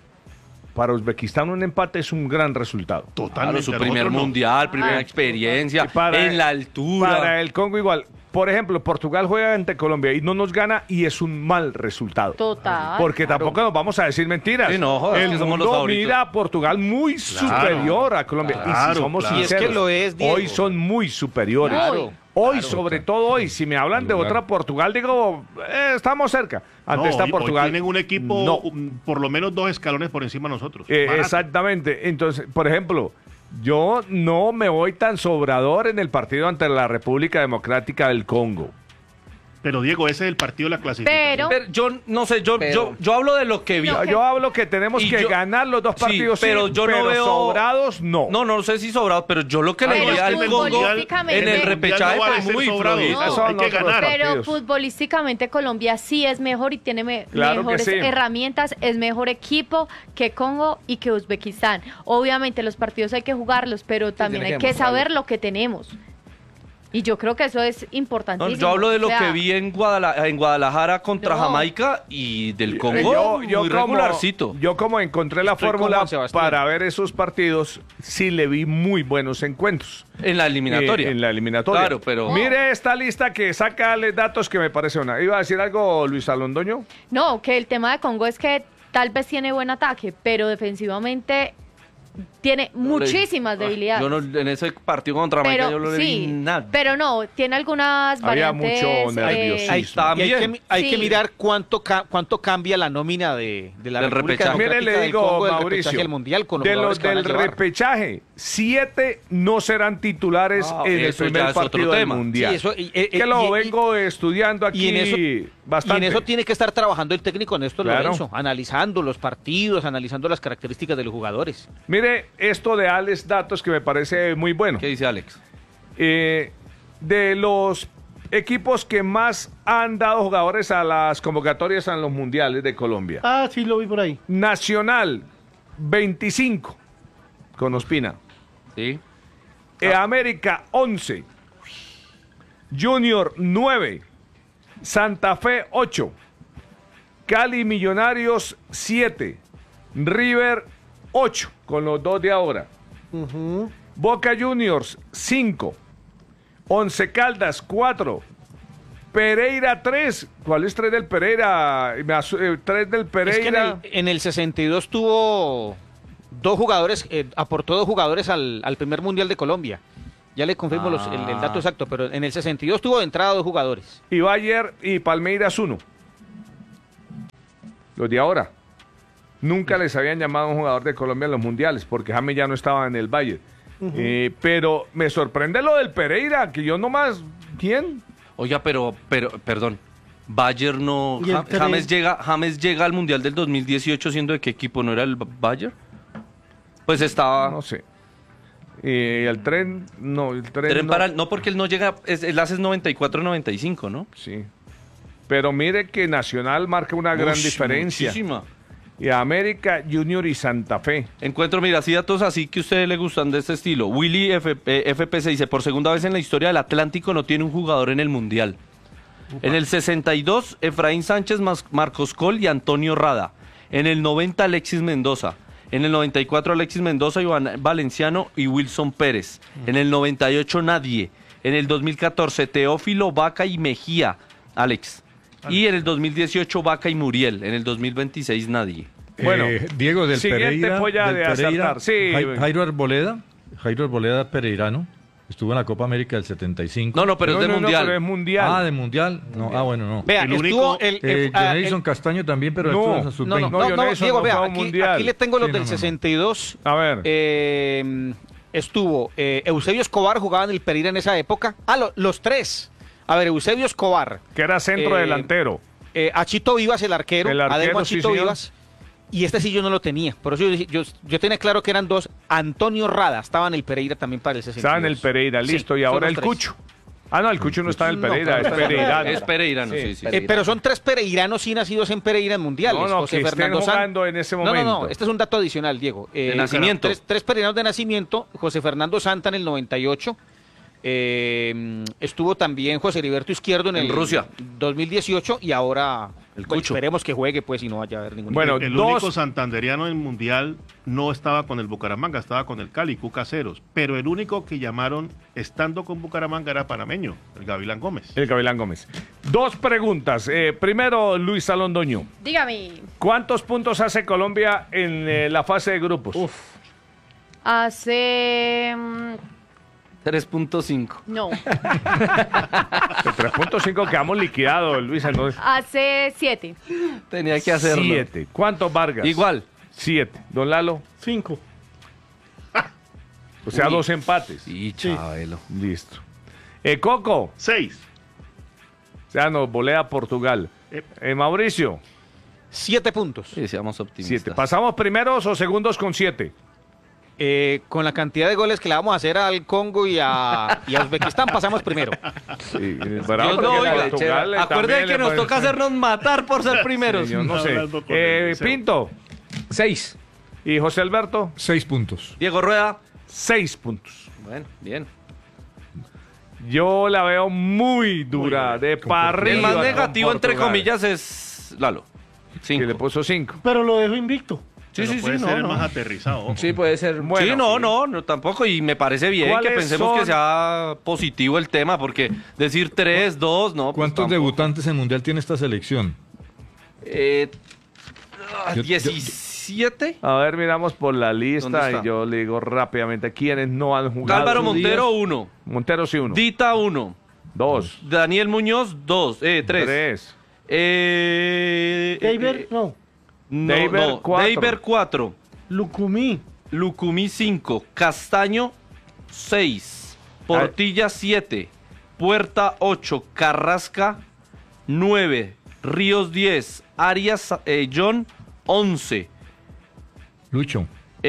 Para Uzbekistán un empate es un gran resultado. Claro, Totalmente. su a primer nosotros no. mundial, primera experiencia, en la altura. Para el Congo igual. Por ejemplo, Portugal juega ante Colombia y no nos gana y es un mal resultado. Total. Porque tampoco nos vamos a decir mentiras. Sí, no, joder, es el que somos los mundo favoritos. mira a Portugal muy superior a Colombia. y Claro, si somos claro. Y es sinceros, que lo es, Diego. hoy son muy superiores. Claro. Hoy, sobre todo hoy, si me hablan de otra Portugal, digo, estamos cerca. Ante No, esta hoy Portugal. tienen un equipo no. por lo menos 2 escalones por encima de nosotros. Barato. Exactamente. Entonces, por ejemplo, yo no me voy tan sobrador en el partido ante la República Democrática del Congo. Pero Diego, ese es el partido de la clasificación. Pero- Pero yo no sé, yo hablo de lo que vi. No, Yo hablo que tenemos Y que yo- ganar los dos sí, partidos, pero yo no veo- sobrados no. No sé si sobrado, pero yo lo que le Pero vi al Congo futbolísticamente- en el repechaje no vale fue ser muy sobrado. flojito. Eso Hay son que otros ganar. Pero partidos. futbolísticamente Colombia sí es mejor y tiene Claro que mejores sí. herramientas, es mejor equipo que Congo y que Uzbekistán. Obviamente los partidos hay que jugarlos, pero también tiene hay que que demostrarlo. saber lo que tenemos. Y yo creo que eso es No, importantísimo. yo hablo de lo O sea, que vi en Guadalajara contra No. Jamaica y del Congo muy regularcito. Yo como encontré la Estoy con fórmula Juan Sebastián. para ver esos partidos, sí le vi muy buenos encuentros. En la eliminatoria. En la eliminatoria. Claro, pero... Mire esta lista que saca datos que me parece una. ¿Iba a decir algo Luis Alondoño? No, que el tema de Congo es que tal vez tiene buen ataque, pero defensivamente tiene muchísimas debilidades. Yo no, en ese partido contra Jamaica yo no le vi nada. pero no, tiene algunas Había variantes. mucho nerviosismo. Ahí está. Y hay También. que, hay que Sí. mirar cuánto cambia la nómina de la Del República repechaje. Mire, Democrática le del digo, Congo, del Mauricio, repechaje al Mundial con los de los jugadores que van a del llevar. repechaje, 7 no serán titulares Ah, en el eso ya primer es otro partido del tema. Mundial. Sí, eso, que lo vengo estudiando aquí y en eso- bastante. Y en eso tiene que estar trabajando el técnico Néstor Claro. Lorenzo, analizando los partidos, analizando las características de los jugadores. Mire esto de Alex Datos que me parece muy bueno. ¿Qué dice Alex? De los equipos que más han dado jugadores a las convocatorias a los mundiales de Colombia. Ah, sí, lo vi por ahí. Nacional, 25, con Ospina. Sí. América, 11. Junior, 9. Santa Fe, 8. Cali Millonarios, 7. River, 8, con los dos de ahora. Boca Juniors, 5. Once Caldas, 4. Pereira, 3. ¿Cuál es 3 del Pereira? 3 del Pereira. Es que en el 62 tuvo 2 jugadores, aportó 2 jugadores al primer Mundial de Colombia. Ya le confirmo el dato exacto, pero en el 62 tuvo de entrada 2 jugadores. Y Bayer y Palmeiras, 1. Los de ahora. Nunca les habían llamado a un jugador de Colombia en los mundiales, porque James ya no estaba en el Bayern. Pero me sorprende lo del Pereira, que yo nomás... ¿Quién? Oiga, pero perdón. Bayern no... James llega al Mundial del 2018 siendo de qué equipo, ¿no era el Bayern? Pues estaba... No sé. El tren... No, el tren no. No, porque él no llega... Él hace 94-95, ¿no? Sí. Pero mire que Nacional marca una gran diferencia. Muchísima. Y América, Junior y Santa Fe. Encuentro, mira, así datos así que a ustedes les gustan de este estilo. Willy FPC dice, por segunda vez en la historia del Atlántico no tiene un jugador en el Mundial. En el 62, Efraín Sánchez, Marcos Col y Antonio Rada. En el 90, Alexis Mendoza. En el 94, Alexis Mendoza, Iván Valenciano y Wilson Pérez. En el 98, nadie. En el 2014, Teófilo, Vaca y Mejía, Alex. Y en el 2018, Vaca y Muriel. En el 2026, nadie. Bueno, Diego del siguiente polla de acertar. Sí. Jairo Arboleda Pereirano. Estuvo en la Copa América del 75. No, pero es de Mundial. Pero es Mundial. Ah, de Mundial. No, bueno, no. Vea, Jonelson Castaño también, pero estuvo en su No, Diego, vea, aquí le tengo los del 62. A ver. Estuvo Eusebio Escobar, jugaba en el Pereira en esa época. Los 3. A ver, Eusebio Escobar. Que era centro delantero. Achito Vivas, el arquero. Adelmo Achito sí, Vivas. Y este sí yo no lo tenía. Por eso yo tenía claro que eran 2. Antonio Rada estaba en el Pereira también para el 62. Estaba en el Pereira, listo. Sí, y ahora el 3. Cucho. Ah, no, el Cucho no está en el Pereira, es pereirano. Es pereirano, sí. Pero son 3 pereiranos sí nacidos en Pereira en mundiales. No, José Fernando jugando en ese momento. No, este es un dato adicional, Diego. De nacimiento. 3 pereiranos de nacimiento. José Fernando Santa en el 98. Estuvo también José Heriberto Izquierdo en Rusia 2018 y ahora el Cucho. Esperemos que juegue pues y no vaya a haber ningún. Bueno, el único santanderiano en Mundial no estaba con el Bucaramanga, estaba con el Cali, Cuca Ceros, pero el único que llamaron estando con Bucaramanga era panameño, el Gavilán Gómez. 2 preguntas. Primero, Luis Alondoño. Dígame. ¿Cuántos puntos hace Colombia en la fase de grupos? Hace 3.5. No. 3.5 quedamos liquidados, Luis. Entonces. Hace 7. Tenía que hacerlo. 7. ¿Cuántos Vargas? Igual. 7. ¿Don Lalo? 5. O sea, 2 empates. Sí, Chabelo. Listo. Coco. 6. O sea, nos volea Portugal. Mauricio. 7 puntos. Sí, seamos optimistas. 7. ¿Pasamos primeros o segundos con 7? Con la cantidad de goles que le vamos a hacer al Congo y a Uzbekistán, pasamos primero. Sí, acuérdense que nos toca hacernos matar por ser primeros. Sí, yo no sé. Pinto. 6. ¿Y José Alberto? 6 puntos. Diego Rueda. 6 puntos. Bueno, bien. Yo la veo muy dura, de para arriba. El más negativo, entre comillas, es Lalo. 5. Que le puso 5. Pero lo dejo invicto. Sí, puede ser el más aterrizado. Ojo. Sí, puede ser. Bueno, sí, no, tampoco. Y me parece bien que pensemos que sea positivo el tema, porque decir 3, 2, no. ¿Cuántos debutantes en Mundial tiene esta selección? 17. A ver, miramos por la lista y yo le digo rápidamente quiénes no han jugado. Álvaro Montero, 1. Montero, sí, 1. Dita, 1. 2. Daniel Muñoz, 3. David, no. No, 4. Lucumí 5. Castaño 6. Portilla 7. Puerta 8. Carrasca 9. Ríos 10. Arias John 11. Lucho.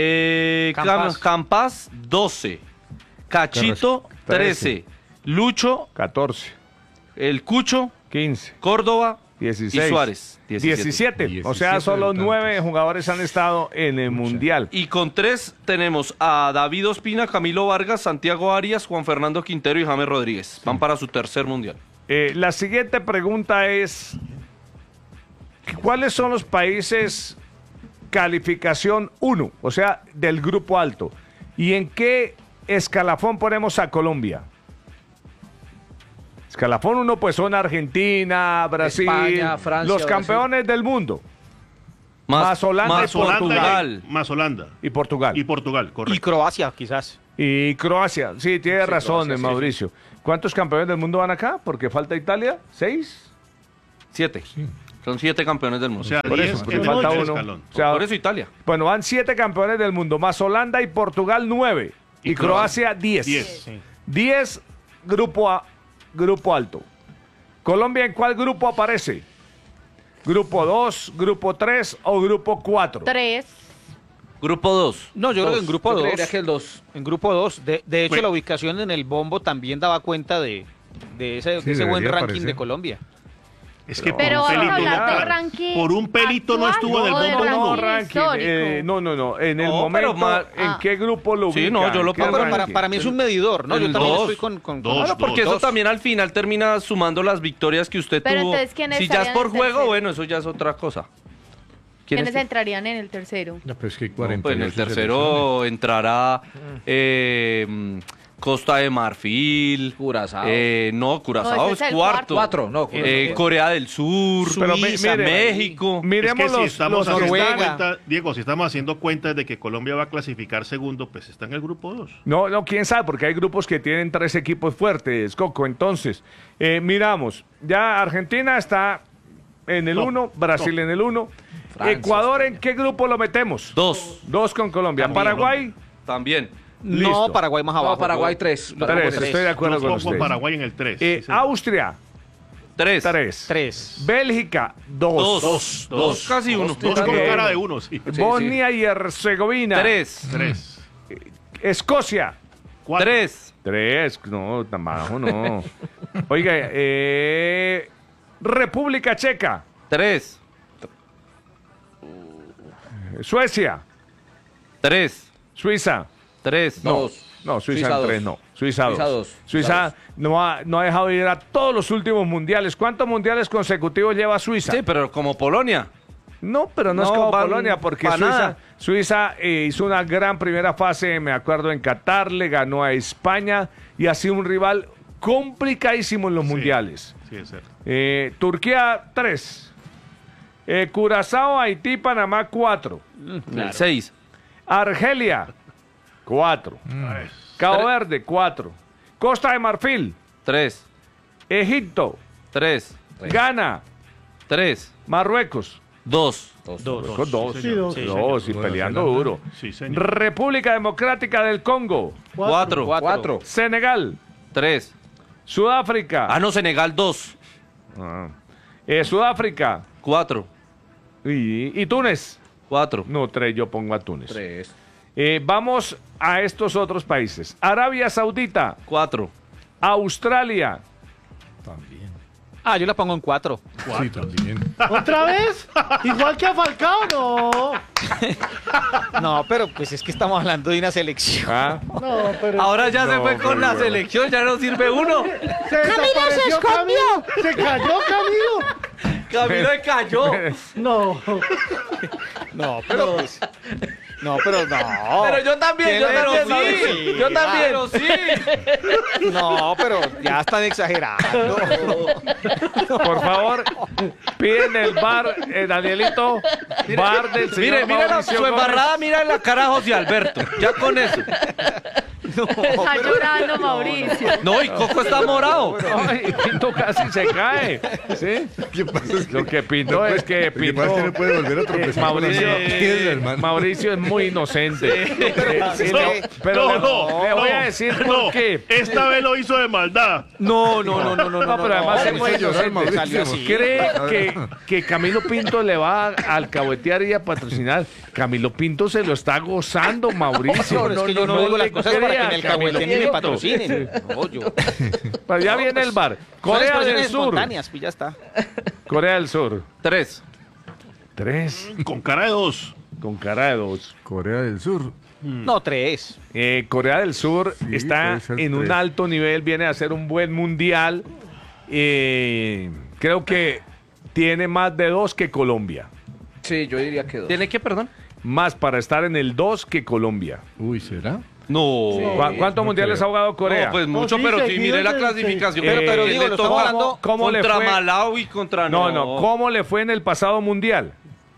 Campas 12. Cachito 13. Lucho 14. El Cucho 15. Córdoba 16. Y Suárez. 17. O sea, solo 9 jugadores han estado en el Mundial. Y con 3 tenemos a David Ospina, Camilo Vargas, Santiago Arias, Juan Fernando Quintero y James Rodríguez. Van para su tercer Mundial. La siguiente pregunta es, ¿cuáles son los países calificación 1? O sea, del grupo alto. ¿Y en qué escalafón ponemos a Colombia? Escalafón 1 pues son Argentina, Brasil, España, Francia, los campeones del mundo. Más Holanda y Portugal. Más Holanda. Y Portugal. Y Portugal, correcto. Y Croacia, quizás. Y Croacia. Sí, tiene razón, Croacia, sí, Mauricio. ¿Cuántos campeones del mundo van acá? Porque falta Italia. ¿6? 7. Son 7 campeones del mundo. O sea, Por 10 eso, porque en falta el uno. escalón. O sea, Por eso Italia. bueno, van 7 campeones del mundo, más Holanda y Portugal 9. Y Croacia 10. 10. 10, grupo alto. ¿Colombia en cuál grupo aparece? ¿Grupo 2, grupo 3 o grupo 4? 3. Grupo 2. No, yo creo que en grupo 2. creería que el 2. En grupo 2. De hecho, Pues- la ubicación en el bombo también daba cuenta de ese Sí, buen debería ranking aparecer. de Colombia. Es que Pero por un vamos a pelito, hablar de claro. ranking. por un pelito no actual estuvo en el o de bombo No, ranking ranking. histórico. No. En el No, pero momento, ¿en ah. qué grupo lo Sí, ubica? no, yo lo ¿En qué pongo Pero ranking? para mí es un medidor, ¿no? Yo el también dos. estoy con Dos. Claro, porque eso dos. también al final termina sumando las victorias que usted Pero tuvo. entonces, ¿quiénes Si ya es estarían por en el juego, tercero? bueno, eso ya es otra cosa. ¿Quiénes entrarían en el tercero? No, pero es que hay No, 48 pues en el selecciones. tercero entrará Costa de Marfil. Curazao. No, Curazao No, ese es es el cuarto. 4, no. Corea del Sur, Pero Suiza, mire, México. Es Miremos que si los estamos haciendo Noruega. cuenta, Diego, si estamos haciendo cuenta de que Colombia va a clasificar segundo, pues está en el grupo 2. No, quién sabe, porque hay grupos que tienen 3 equipos fuertes, Coco. Entonces, miramos, ya Argentina está en el No, 1, Brasil en el 1. Francia, Ecuador, ¿en qué grupo lo metemos? 2. 2 con Colombia. También. Paraguay, También. listo. No, Paraguay más abajo. No, Paraguay 3. 3, estoy de acuerdo Yo con pongo usted. Paraguay en el 3. Austria, 3. 3. 3. Bélgica, 2. 2. 2. Casi uno. Dos con Ok. cara de uno, sí. Bosnia y Herzegovina. 3. 3. Escocia, 3. 3. No, tan bajo no. Oiga, República Checa, 3. Suecia, 3. Suiza. 3. No, Dos. no, Suiza Suiza en 3 dos. no. Suiza 2. Suiza dos. Suiza no ha dejado ir a todos los últimos mundiales. ¿Cuántos mundiales consecutivos lleva Suiza? Sí, pero como Polonia. No, pero no, es No, como van Polonia, porque pa' nada. Suiza hizo una gran primera fase, me acuerdo, en Qatar, le ganó a España y ha sido un rival complicadísimo en los mundiales. Sí, es cierto. Turquía 3. Curazao, Haití, Panamá 4. El 6. Argelia 4. Cabo Verde 4. Costa de Marfil, 3. Egipto, 3. Ghana, 3. Marruecos. 2. Marruecos 2. Sí, dos. Sí, Dos, y Nueva peleando Zelanda. duro. Sí, señor. República Democrática del Congo, 4. 4. Senegal, 3. Sudáfrica. Ah, no, Senegal 2. Sudáfrica 4. y Túnez. 4. No, 3, yo pongo a Túnez. 3. Vamos a estos otros países. Arabia Saudita, 4. Australia, También. Ah, yo la pongo en 4. Sí, también. ¿Otra vez? Igual que a Falcao, no. No, pero pues es que estamos hablando de una selección. No, pero Ahora ya se No, fue con muy la bueno. selección, ya no sirve uno. se desapareció Camilo. Se cayó Camilo. Camilo se cayó. No. No, pero pues. No, pero no. Pero yo también, yo Pero también, sí, sí. Yo también. pero sí. No, pero ya están exagerando. por favor, piden el bar, Danielito, bar del señor Mire Mauricio su Gómez. embarrada, mira la cara a José Alberto. Ya con eso. Está llorando Mauricio. No, y Coco está morado. Ay, Pinto casi se cae. ¿Sí? ¿Qué pasa? Es que Lo que Pinto es que lo que Pinto... pasa es que no puede volver a tropezar con la Mauricio, misma piedra, hermano. Mauricio es muy inocente. Pero No, le voy a decir por no. qué. Esta vez lo hizo de maldad. No, No, pero además es me muy hizo llorar, inocente. Mauricio. ¿Cree que Camilo Pinto le va a alcahuetear y a patrocinar? Camilo Pinto se lo está gozando, Mauricio. No, es que yo no digo las le cosas para que crea, me Camilo alcahueten y me Pinto. patrocinen. No, yo. Pero ya viene el bar. Corea del Sur. espontáneas, pues ya está. Corea del Sur. 3. 3. Con cara de 2. Con cara de 2. Corea del Sur. No, 3. Corea del Sur Sí, está puede ser en un 3. alto nivel, viene a hacer un buen mundial. Creo que tiene más de 2 que Colombia. Sí, yo diría que 2. ¿Tiene que, perdón? Más para estar en el 2 que Colombia. Uy, ¿será? No. ¿Cuántos mundiales ha jugado Corea? No, pues mucho, sí, pero si seguido miré la de- clasificación. Pero ¿qué digo, le lo toca? estamos hablando ¿Cómo le Contra fue? Malawi, contra... No, ¿cómo le fue en el pasado mundial?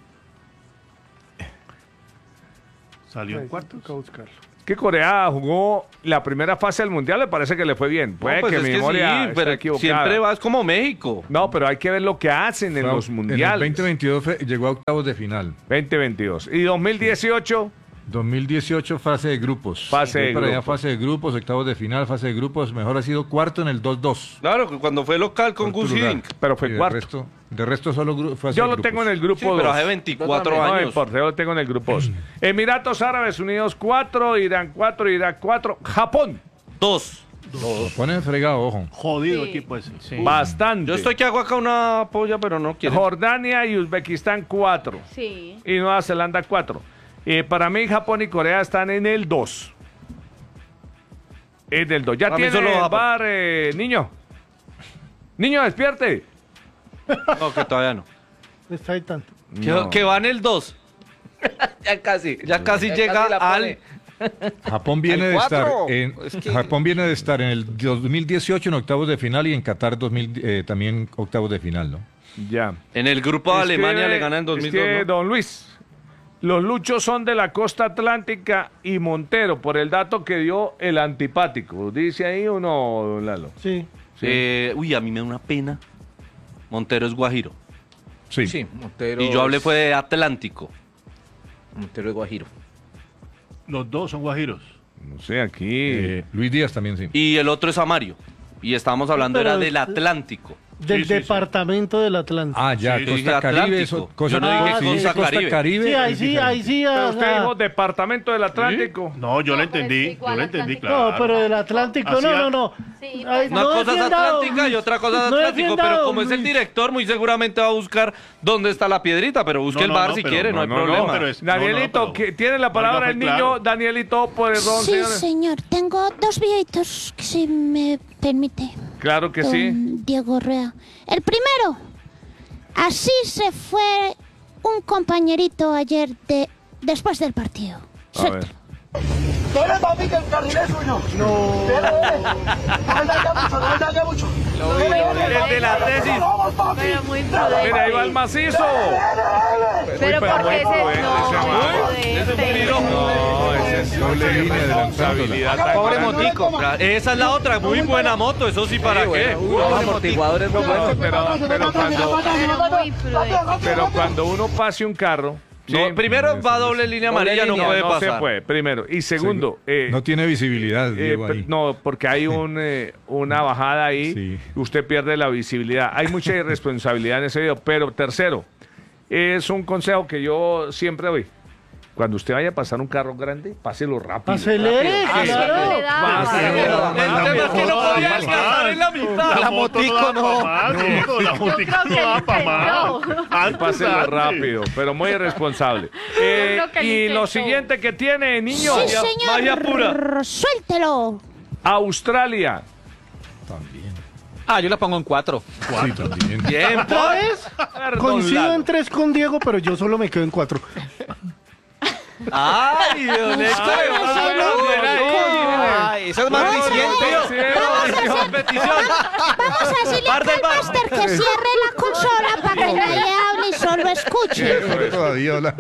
Salió en cuartos. Que Corea jugó la primera fase del mundial, me parece que le fue bien. Puede No, pues que es mi que memoria sí, esté pero equivocada. siempre va, es como México. No, pero hay que ver lo que hacen en los En mundiales. el 2022 llegó a octavos de final. 2022. ¿Y 2018? 2018 fase de grupos. Fase de Para allá grupos. fase de grupos, octavos de final, fase de grupos. Mejor ha sido cuarto en el 2-2. Claro, que cuando fue local con Cuarto Gus lugar. Hiddink. Pero fue Y cuarto. De resto solo fue fase Yo de lo grupos. tengo en el grupo Sí, 2. pero hace 24 No años. importa, yo lo tengo en el grupo 2. Emiratos Árabes Unidos 4, Irán 4, Irak 4, Japón 2. Lo ponen fregado, ojo. Jodido Sí. equipo ese. bastante. Yo estoy que hago acá una polla, pero no quiero. Jordania y Uzbekistán 4 Sí. y Nueva Zelanda 4. Para mí Japón y Corea están en el 2. En el 2. Ya Para mí tiene solo el Japón. bar, niño. Niño, despierte. No, que todavía no. Está ahí tanto. No. Que va en el 2. Ya casi. Ya casi llega la al... pone. Japón viene El de estar 4. en Es que- Japón viene de estar en el 2018 en octavos de final y en Qatar también octavos de final, ¿no? Ya. En el grupo de Alemania le gana en 2002, Es que, ¿no? don Luis, los luchos son de la costa atlántica y Montero, por el dato que dio el antipático. ¿Dice ahí o no, don Lalo? Sí. Uy, a mí me da una pena. Montero es Guajiro. Sí. Sí, Montero. Y yo hablé fue de Atlántico. Montero de Guajiro. Los dos son guajiros. No sé, aquí... Luis Díaz también, sí. Y el otro es Amario. Y estábamos hablando Pero era del es- Atlántico. Del departamento del Atlántico. Ah, ya, Sí, Costa sí, Caribe. Atlántico. Cosa, Yo no dije sí, Costa Costa Caribe. Caribe. Sí, ahí es sí, diferente. ahí sí. Pero ah, usted ah. dijo departamento del Atlántico. No, yo lo No, pero es entendí. igual Yo lo entendí, Atlántico. claro. No, pero del Atlántico, Así no, a- no, no. Sí, Ay, Una no cosa es defienda, Atlántica y otra cosa es no Atlántico, defienda, pero como es el Luis. director, muy seguramente va a buscar dónde está la piedrita, pero busque No, el no, bar no, si pero quiere, no, hay problema. pero es- Danielito, no, no, pero- que tiene la palabra Oiga, el fue niño. claro. Danielito, poderón, Sí, señores. señor. Tengo dos videitos, que si me permite. Claro que Don sí. Diego Rea. El primero. Así se fue un compañerito ayer después del partido. A ver. Dale, papi, que el carril es suyo. No. Dale, dale. No me daña mucho, no me daña mucho. El de la tesis. Vamos, papi. Pero muy prudente. Mira, ahí va el macizo. Pero Uy, porque muy ese prudente no, ese man. prudente. No, ese es Doble línea responsabilidad tan Pobre grande. motico. Esa es la otra, muy buena moto, eso sí, ¿para qué? Los amortiguadores muy buenos. Pero cuando uno pase un carro... No, sí, primero va doble línea amarilla, no puede no pasar. se puede, primero. Y segundo... No tiene visibilidad, Diego, ahí. no, porque hay una bajada ahí, Sí. usted pierde la visibilidad. Hay mucha irresponsabilidad en ese video. Pero tercero, es un consejo que yo siempre doy. Cuando usted vaya a pasar un carro grande, páselo rápido. Acelere, claro. El tema es que no podía alcanzar en la mitad. La motico no. La motico no da para más. Antes, Páselo antes. rápido, pero muy irresponsable. creo que Y lo lo intentó. siguiente que tiene, niño, Sí, magia pura. señor. Suéltelo. Australia. También. Ah, yo la pongo en 4. Sí, también. Bien, ¿Otra vez? Coincido en 3 con Diego, pero yo solo me quedo en 4. Ay, don Héctor, Ay, esa es más reciente. Vamos a decirle Bar al del bar. máster que cierre la consola para que nadie hable y solo escuche. Todavía hola.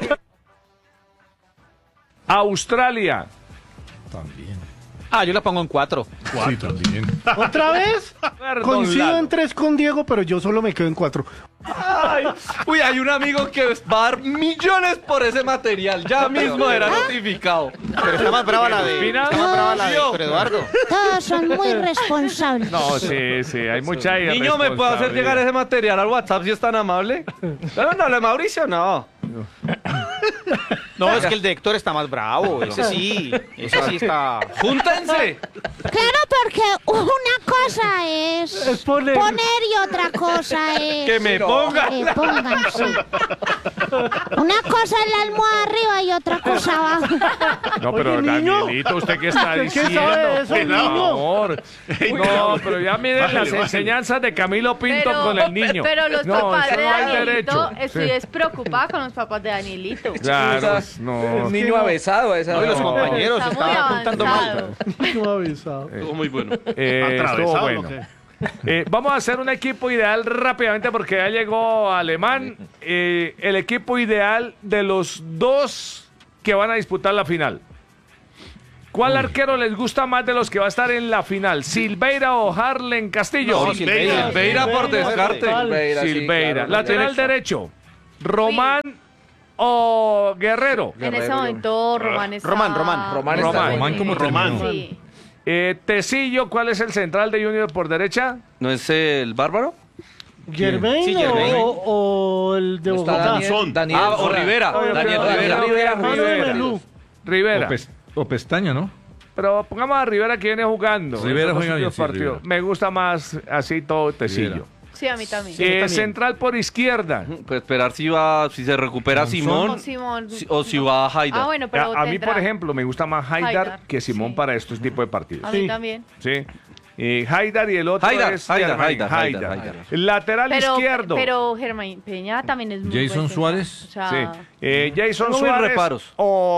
Australia. También. Ah, yo la pongo en 4. Sí, también. ¿Otra vez? Coincido en 3 con Diego, pero yo solo me quedo en 4. Uy, hay un amigo que va a dar millones por ese material. Ya mismo era notificado. Pero está más brava la de. Final. Está más brava la de No. Héctor Eduardo. Todos son muy responsables. No, sí, hay mucha Niño, ¿me puede hacer llegar ese material al WhatsApp si es tan amable? No, lo de Mauricio, no. No, es que el de Héctor está más bravo. Ese sí está. ¡Júntense! Claro, porque una cosa es poner. poner y otra cosa es ¡Que me pongan! que pongan, sí. Una cosa es la almohada arriba y otra cosa abajo. No, pero Oye, niño. Danielito, ¿usted qué está ¿Qué diciendo? sabe eso, Por niño? favor. No, pero ya miren Bájale, las bájale. enseñanzas de Camilo Pinto con el niño. Pero los No, papás eso de no hay Danielito, derecho. estoy Sí. despreocupada con los papás de Danielito. Claro, no. Un niño avesado a esa No, y los edad. compañeros Está muy estaban apuntando mal. avanzado. No avisado. Estuvo muy bueno. Estuvo ¿Atravesado bueno. o qué? Vamos a hacer un equipo ideal rápidamente porque ya llegó Alemán. El equipo ideal de los dos que van a disputar la final. ¿Cuál arquero les gusta más de los que va a estar en la final? ¿Silveira o Harlen Castillo? No, Silveira. Silveira por descarte. Silveira, sí, Silveira. claro. Lateral derecho. ¿Román o Guerrero? En ese Guerrero, momento Román está... Román. Román está Román. Román como Román. terminó. Sí. Tecillo, ¿cuál es el central de Junior por derecha? ¿No es el bárbaro? ¿Germain Sí, Germain. o el de Está Bogotá? Daniel Ah, o Sola. Rivera. Daniel Rivera. Melú. Rivera. O Pestaña, ¿no? Pero pongamos a Rivera que viene jugando. Rivera en los juega bien, últimos sí, partidos. Rivera. Me gusta más así todo Tecillo. Rivera. Sí, a mí también. Central por izquierda. Pues esperar si se recupera O Simón Simón. o si va Haidar. Ah, bueno, pero A mí, tendrá. por ejemplo, me gusta más Haidar Haidar, que Simón sí. para estos tipos de partidos. A mí Sí. también. ¿Sí? Haidar y el otro Haidar, es Haidar, Germain. Haidar. Lateral izquierdo. Pero Germain Peña también es muy Jason buen Suárez. central. O sea, Sí. Jason Tengo mis Suárez reparos.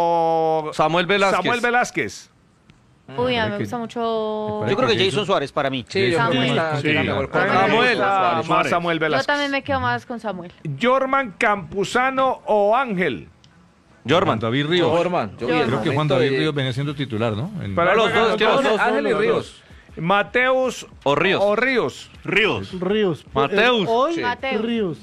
o Samuel Velázquez. Samuel Velázquez. uy, a mí me que- gusta mucho... Yo creo que Jason Suárez para mí. Sí, yo creo que Samuel. está Sí. tiene mejor A mí cuadro. me Samuel. gusta más Suárez. Samuel Yo Velázquez. también me quedo más con Samuel. Jorman Campuzano o Ángel. Juan Jorman. David Ríos. Jorman. Yo vi el Creo que Juan momento David de- Ríos venía siendo titular, ¿no? En- Pero los dos, que los dos. Ángel y Ríos. Mateus O Ríos. O Ríos. Ríos. Ríos. Mateus. Hoy, Sí. Mateus. Ríos.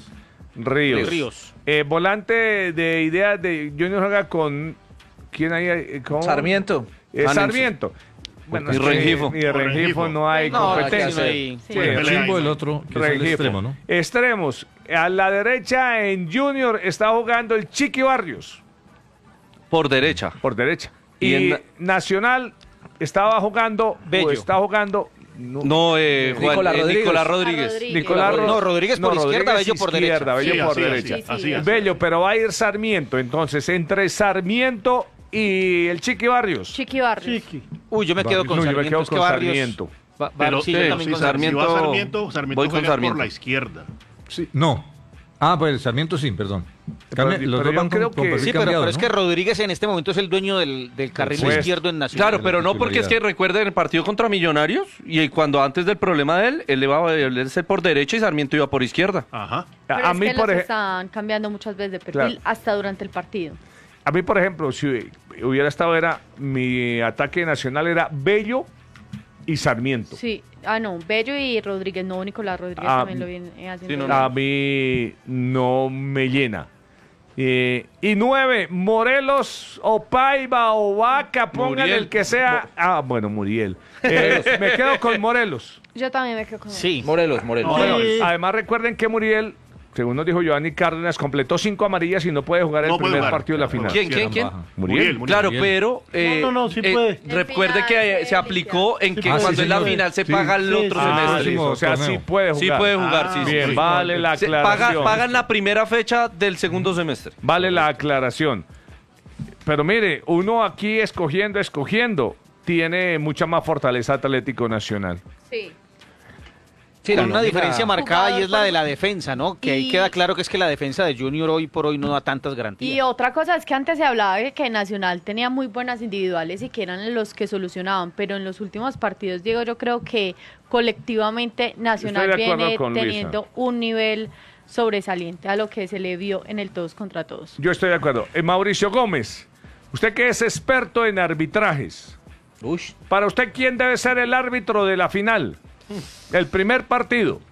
Ríos. Volante de ideas de Junior juega con... ¿Quién hay? ¿Cómo? Sarmiento. Sarmiento. Y es que Rengifo. ni de Rengifo no hay No, competencia. aquí no hay- Sí. Sí, Pelea Chimbo, ahí. el otro, que es el Rengifo. extremo, ¿no? Extremos. A la derecha en Junior está jugando el Chiqui Barrios, Por derecha. por derecha. Y Y en- Nacional estaba jugando... Bello. o está jugando... No, Nicolás Rodríguez. Nicolás Rodríguez. Nicolás No, Rodríguez por izquierda, Bello por derecha. Bello Sí, por así, derecha. así, Sí, así, sí. así. Bello, pero va a ir Sarmiento. Entonces, entre Sarmiento y el Chiqui Barrios. Chiqui Barrios. Chiqui. Uy, yo me quedo con No, yo me Sarmiento. quedo es que con Barrios- Sarmiento. Pero sí, yo sí, también sí, con Sarmiento. Si va Sarmiento Voy con juega Sarmiento. por la izquierda. No. Ah, pues Sarmiento sí, perdón. Cambia- Pero los yo dos van creo con que- perfil Sí, pero cambiado, es ¿no? que Rodríguez en este momento es el dueño del carril Pues, izquierdo en Nacional. Claro, pero no porque es que recuerden el partido contra Millonarios y cuando antes del problema de él iba a ser por derecha y Sarmiento iba por izquierda. Ajá. Pero A es mí, que por los ej- están cambiando muchas veces de perfil Claro. hasta durante el partido. a mí, por ejemplo, si hubiera estado, mi ataque nacional era Bello y Sarmiento. Sí. Ah, no, Bello y Rodríguez. No, Nicolás Rodríguez Ah, también lo viene haciendo. sí, no, bien. A mí no me llena. Y 9, Morelos o Paiva o Vaca, pongan Muriel. el que sea. Bueno, Muriel. Me quedo con Morelos. Yo también me quedo con él. Sí. Morelos. Sí. Además, recuerden que Muriel, según nos dijo Giovanni Cárdenas, completó 5 amarillas y no puede jugar el No puede primer jugar. partido de la final. ¿Quién? Baja. Muriel. Claro, Muriel. pero No, sí puede. recuerde El que final se aplicó en que Ah, sí, cuando es la señor. final se Sí. paga el Sí, otro sí. semestre. listo. O sea, torneo. sí puede jugar. Sí puede jugar, Ah, sí. Bien, sí. vale la Se aclaración. pagan la primera fecha del segundo semestre. Vale la aclaración. Pero mire, uno aquí escogiendo, tiene mucha más fortaleza Atlético Nacional. Sí. Sí, Con una nómina- diferencia marcada y es la Jugador de la defensa, ¿no? Que ahí Y- queda claro que es que la defensa de Junior hoy por hoy no da tantas garantías. Y otra cosa es que antes se hablaba de que Nacional tenía muy buenas individuales y que eran los que solucionaban, pero en los últimos partidos, Diego, yo creo que colectivamente Nacional Estoy de acuerdo viene con Luisa. teniendo un nivel sobresaliente a lo que se le vio en el todos contra todos. Yo estoy de acuerdo. Mauricio Gómez, usted que es experto en arbitrajes, Uy. para usted, ¿quién debe ser el árbitro de la final? El primer partido.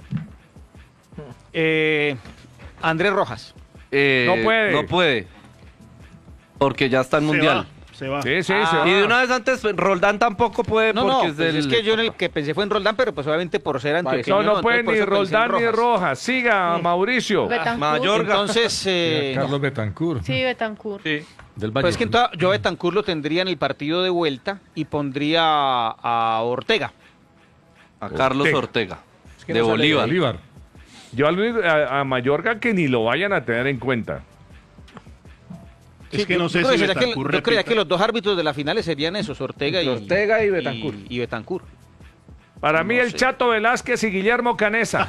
Andrés Rojas. No puede. No puede. Porque ya está en mundial. Se va. Sí, sí, Ah. se va. Y de una vez antes, Roldán tampoco puede No, porque no, es pues del... es que yo en el que pensé fue en Roldán, pero pues obviamente por ser antioqueño. No puede entonces por ni eso pensé en Roldán ni Rojas. Siga, Mauricio. Betancourt. Mayorga. Entonces, Carlos Betancourt, Sí, Betancourt. Sí. del Valle. pues que yo a Betancourt lo tendría en el partido de vuelta y pondría a Ortega. A Carlos Ortega. Ortega. que de no sale Bolívar. Bolívar. Yo a Mayorga que ni lo vayan a tener en cuenta. Es que no sé yo si creía Betancur yo creía repita. que los dos árbitros de las finales serían esos, Ortega y Betancur. Y Betancur. Para mí No el sé. Chato Velázquez y Guillermo Canesa.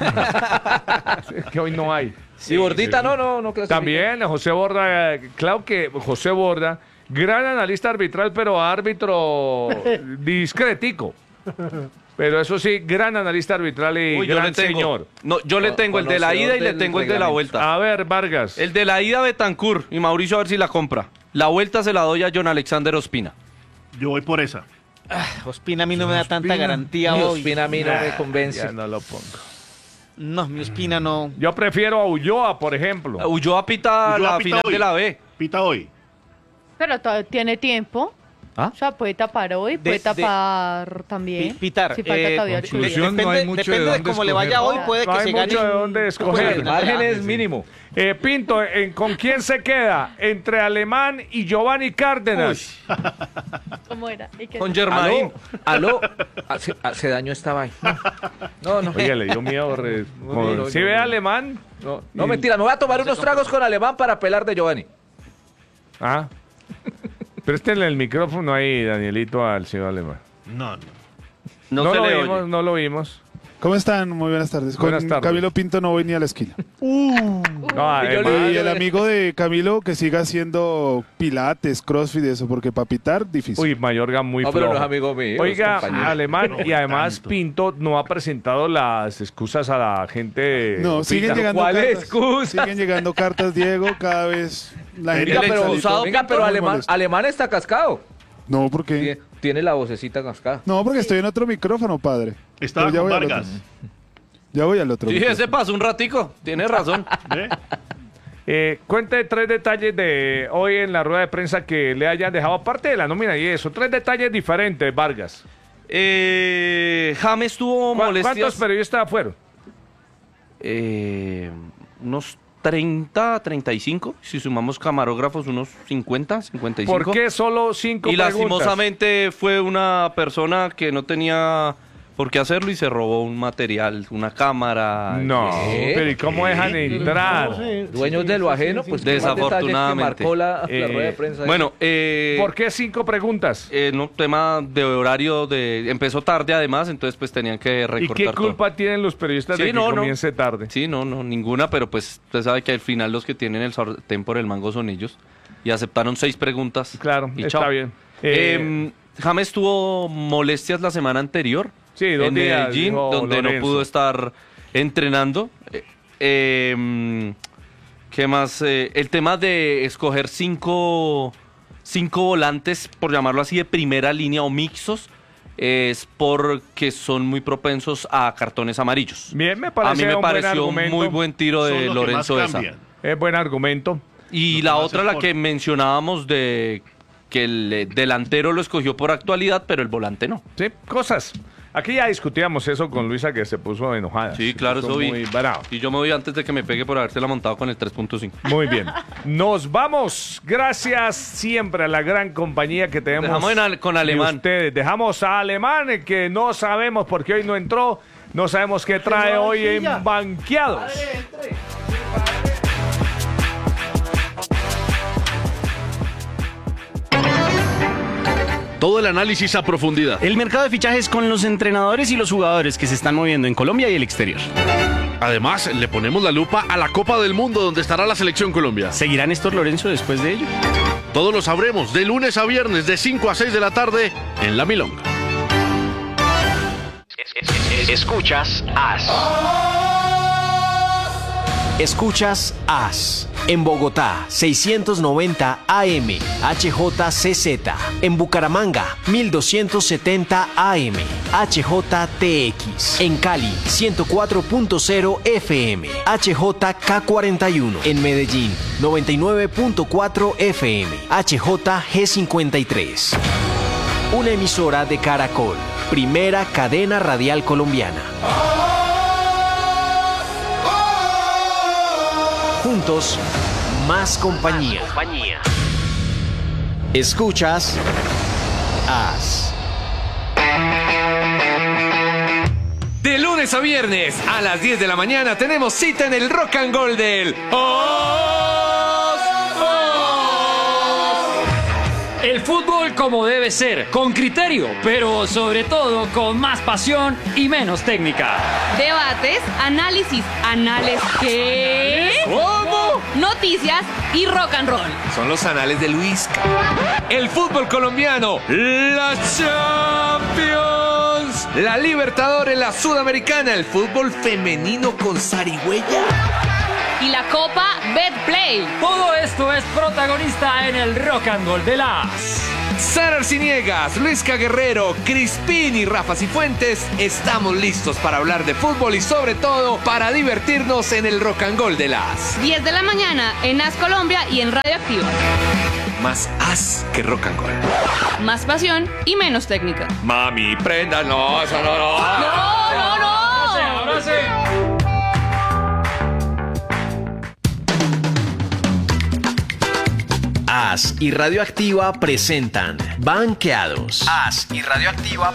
que hoy no hay. Sí, Bordita no clasifica. También José Borda, claro que José Borda, gran analista arbitral, pero árbitro discretico. Pero eso sí, gran analista arbitral y Uy, yo gran le tengo. señor. No, yo le tengo el de la ida y le del tengo el de la reglamento. vuelta. A ver, Vargas. El de la ida Betancur y Mauricio a ver si la compra. La vuelta se la doy a John Alexander Ospina. Yo voy por esa. Ospina a mí no me da tanta garantía Mi hoy. Ospina a mí no me convence. Ya no lo pongo. No, mi Ospina no. Yo prefiero a Ulloa, por ejemplo. Ulloa pita Ulloa la pita final hoy. de la B. Pita hoy. Pero todavía tiene tiempo. ¿Ah? O sea, puede tapar hoy, puede tapar también. Pitar. Si falta todavía ocho días. conclusión, no hay mucho de depende de dónde cómo le vaya escoger. hoy, puede No que hay se mucho gane. de dónde escoger. El margen es mínimo. Pinto, ¿con quién se queda? ¿Entre Alemán y Giovanni Cárdenas? ¿Cómo era? ¿Y qué? Con Germain. Aló. Se dañó esta vaina. No. Oiga, le dio miedo. no, ¿Sí no, ve no. Alemán? No, mentira, me voy a tomar unos tragos con Alemán para pelar de Giovanni. Ah. Préstenle el micrófono ahí, Danielito, al señor Alemán. No. No, No se lo le vimos, oye. no lo vimos. ¿Cómo están? Muy buenas tardes. Buenas Con tardes. Camilo Pinto no voy ni a la esquina. No, además, Y el amigo de Camilo que siga haciendo pilates, crossfit y eso, porque para pitar, difícil. Uy, Mayorga muy No, pero flojo. no es amigo mío, Oiga, es compañero. Alemán, y además tanto. Pinto no ha presentado las excusas a la gente. No, siguen llegando ¿Cuál cartas. excusa? Siguen llegando cartas, Diego, cada vez la gente... El excusado, Venga, pero Pinto, muy molesto. Alemán está cascado. No, ¿por qué? Tiene la vocecita cascada. No, porque estoy en otro micrófono, padre. Estaba Pero ya con voy al Vargas. otro. Ya voy al otro. Sí, micrófono. ese pasó un ratico. Tiene razón. ¿Ve? Cuente 3 detalles de hoy en la rueda de prensa que le hayan dejado, aparte de la nómina y eso, 3 detalles diferentes, Vargas. James tuvo ¿Cuántos molestias. periodistas fueron? Unos 30, 35. Si sumamos camarógrafos, unos 50, 55. ¿Por qué solo 5 Y preguntas? lastimosamente fue una persona que no tenía por qué hacerlo y se robó un material, una cámara. No, ¿Qué? pero ¿y cómo dejan entrar? Dueños de lo ajeno, pues Desafortunadamente. marcó la rueda de prensa. Bueno, ¿Por qué 5 preguntas? no, tema de horario empezó tarde además, entonces pues tenían que ¿Y recortar qué todo. culpa tienen los periodistas Sí, de que no, no. comience tarde? Sí, no, ninguna, pero pues usted sabe que al final los que tienen el sartén por el mango son ellos. Y aceptaron 6 preguntas. Claro, y está chao. bien. James tuvo molestias la semana anterior. Sí, 2 en días, Medellín, dijo donde Lorenzo. no pudo estar entrenando. ¿Qué más? El tema de escoger 5 volantes, por llamarlo así, de primera línea o mixtos, es porque son muy propensos a cartones amarillos. Bien, me A mí parece me un buen pareció argumento. muy buen tiro Son de los que Lorenzo más Esa. cambian. Es buen argumento. Y Lo la que más otra, la se que pone. mencionábamos de que el delantero lo escogió por actualidad, pero el volante no. Sí, cosas. Aquí ya discutíamos eso con Luisa, que se puso enojada. Sí, Se claro, puso eso vi. muy bravo. Y yo me voy antes de que me pegue por habérsela montado con el 3.5. Muy bien. Nos vamos. Gracias siempre a la gran compañía que tenemos. Dejamos con de Alemán. Ustedes. Dejamos a Alemán, que no sabemos por qué hoy no entró. No sabemos qué trae hoy en Banqueados. Todo el análisis a profundidad. El mercado de fichajes con los entrenadores y los jugadores que se están moviendo en Colombia y el exterior. Además, le ponemos la lupa a la Copa del Mundo donde estará la Selección Colombia. ¿Seguirá Néstor Lorenzo después de ello? Todo lo sabremos de lunes a viernes de 5 a 6 de la tarde en La Milonga. Escuchas AS. Escuchas AS. En Bogotá, 690 AM, HJCZ. En Bucaramanga, 1270 AM, HJTX. En Cali, 104.0 FM, HJK41. En Medellín, 99.4 FM, HJG53. Una emisora de Caracol, primera cadena radial colombiana. Juntos, más compañía. Escuchas AS. De lunes a viernes a las 10 de la mañana tenemos cita en el Rock and Roll del OS. El fútbol como debe ser, con criterio, pero sobre todo con más pasión y menos técnica. Debates, análisis, ¿qué? ¿Cómo? Noticias y rock and roll. Son los anales de Luis. El fútbol colombiano, la Champions, la Libertadores, la Sudamericana, el fútbol femenino con zarigüeya. Y la Copa Betplay. Todo esto es protagonista en el Rock and Roll de las... Sara Arciniegas, Luisca Guerrero, Crispín y Rafa Cifuentes, estamos listos para hablar de fútbol y sobre todo para divertirnos en el Rock and Roll de las 10 de la mañana en As Colombia y en Radio Activa. Más as que rock and roll. Más pasión y menos técnica. Mami, prenda, no, eso no. No. Ahora sí. As y Radioactiva presentan Banqueados. As y Radioactiva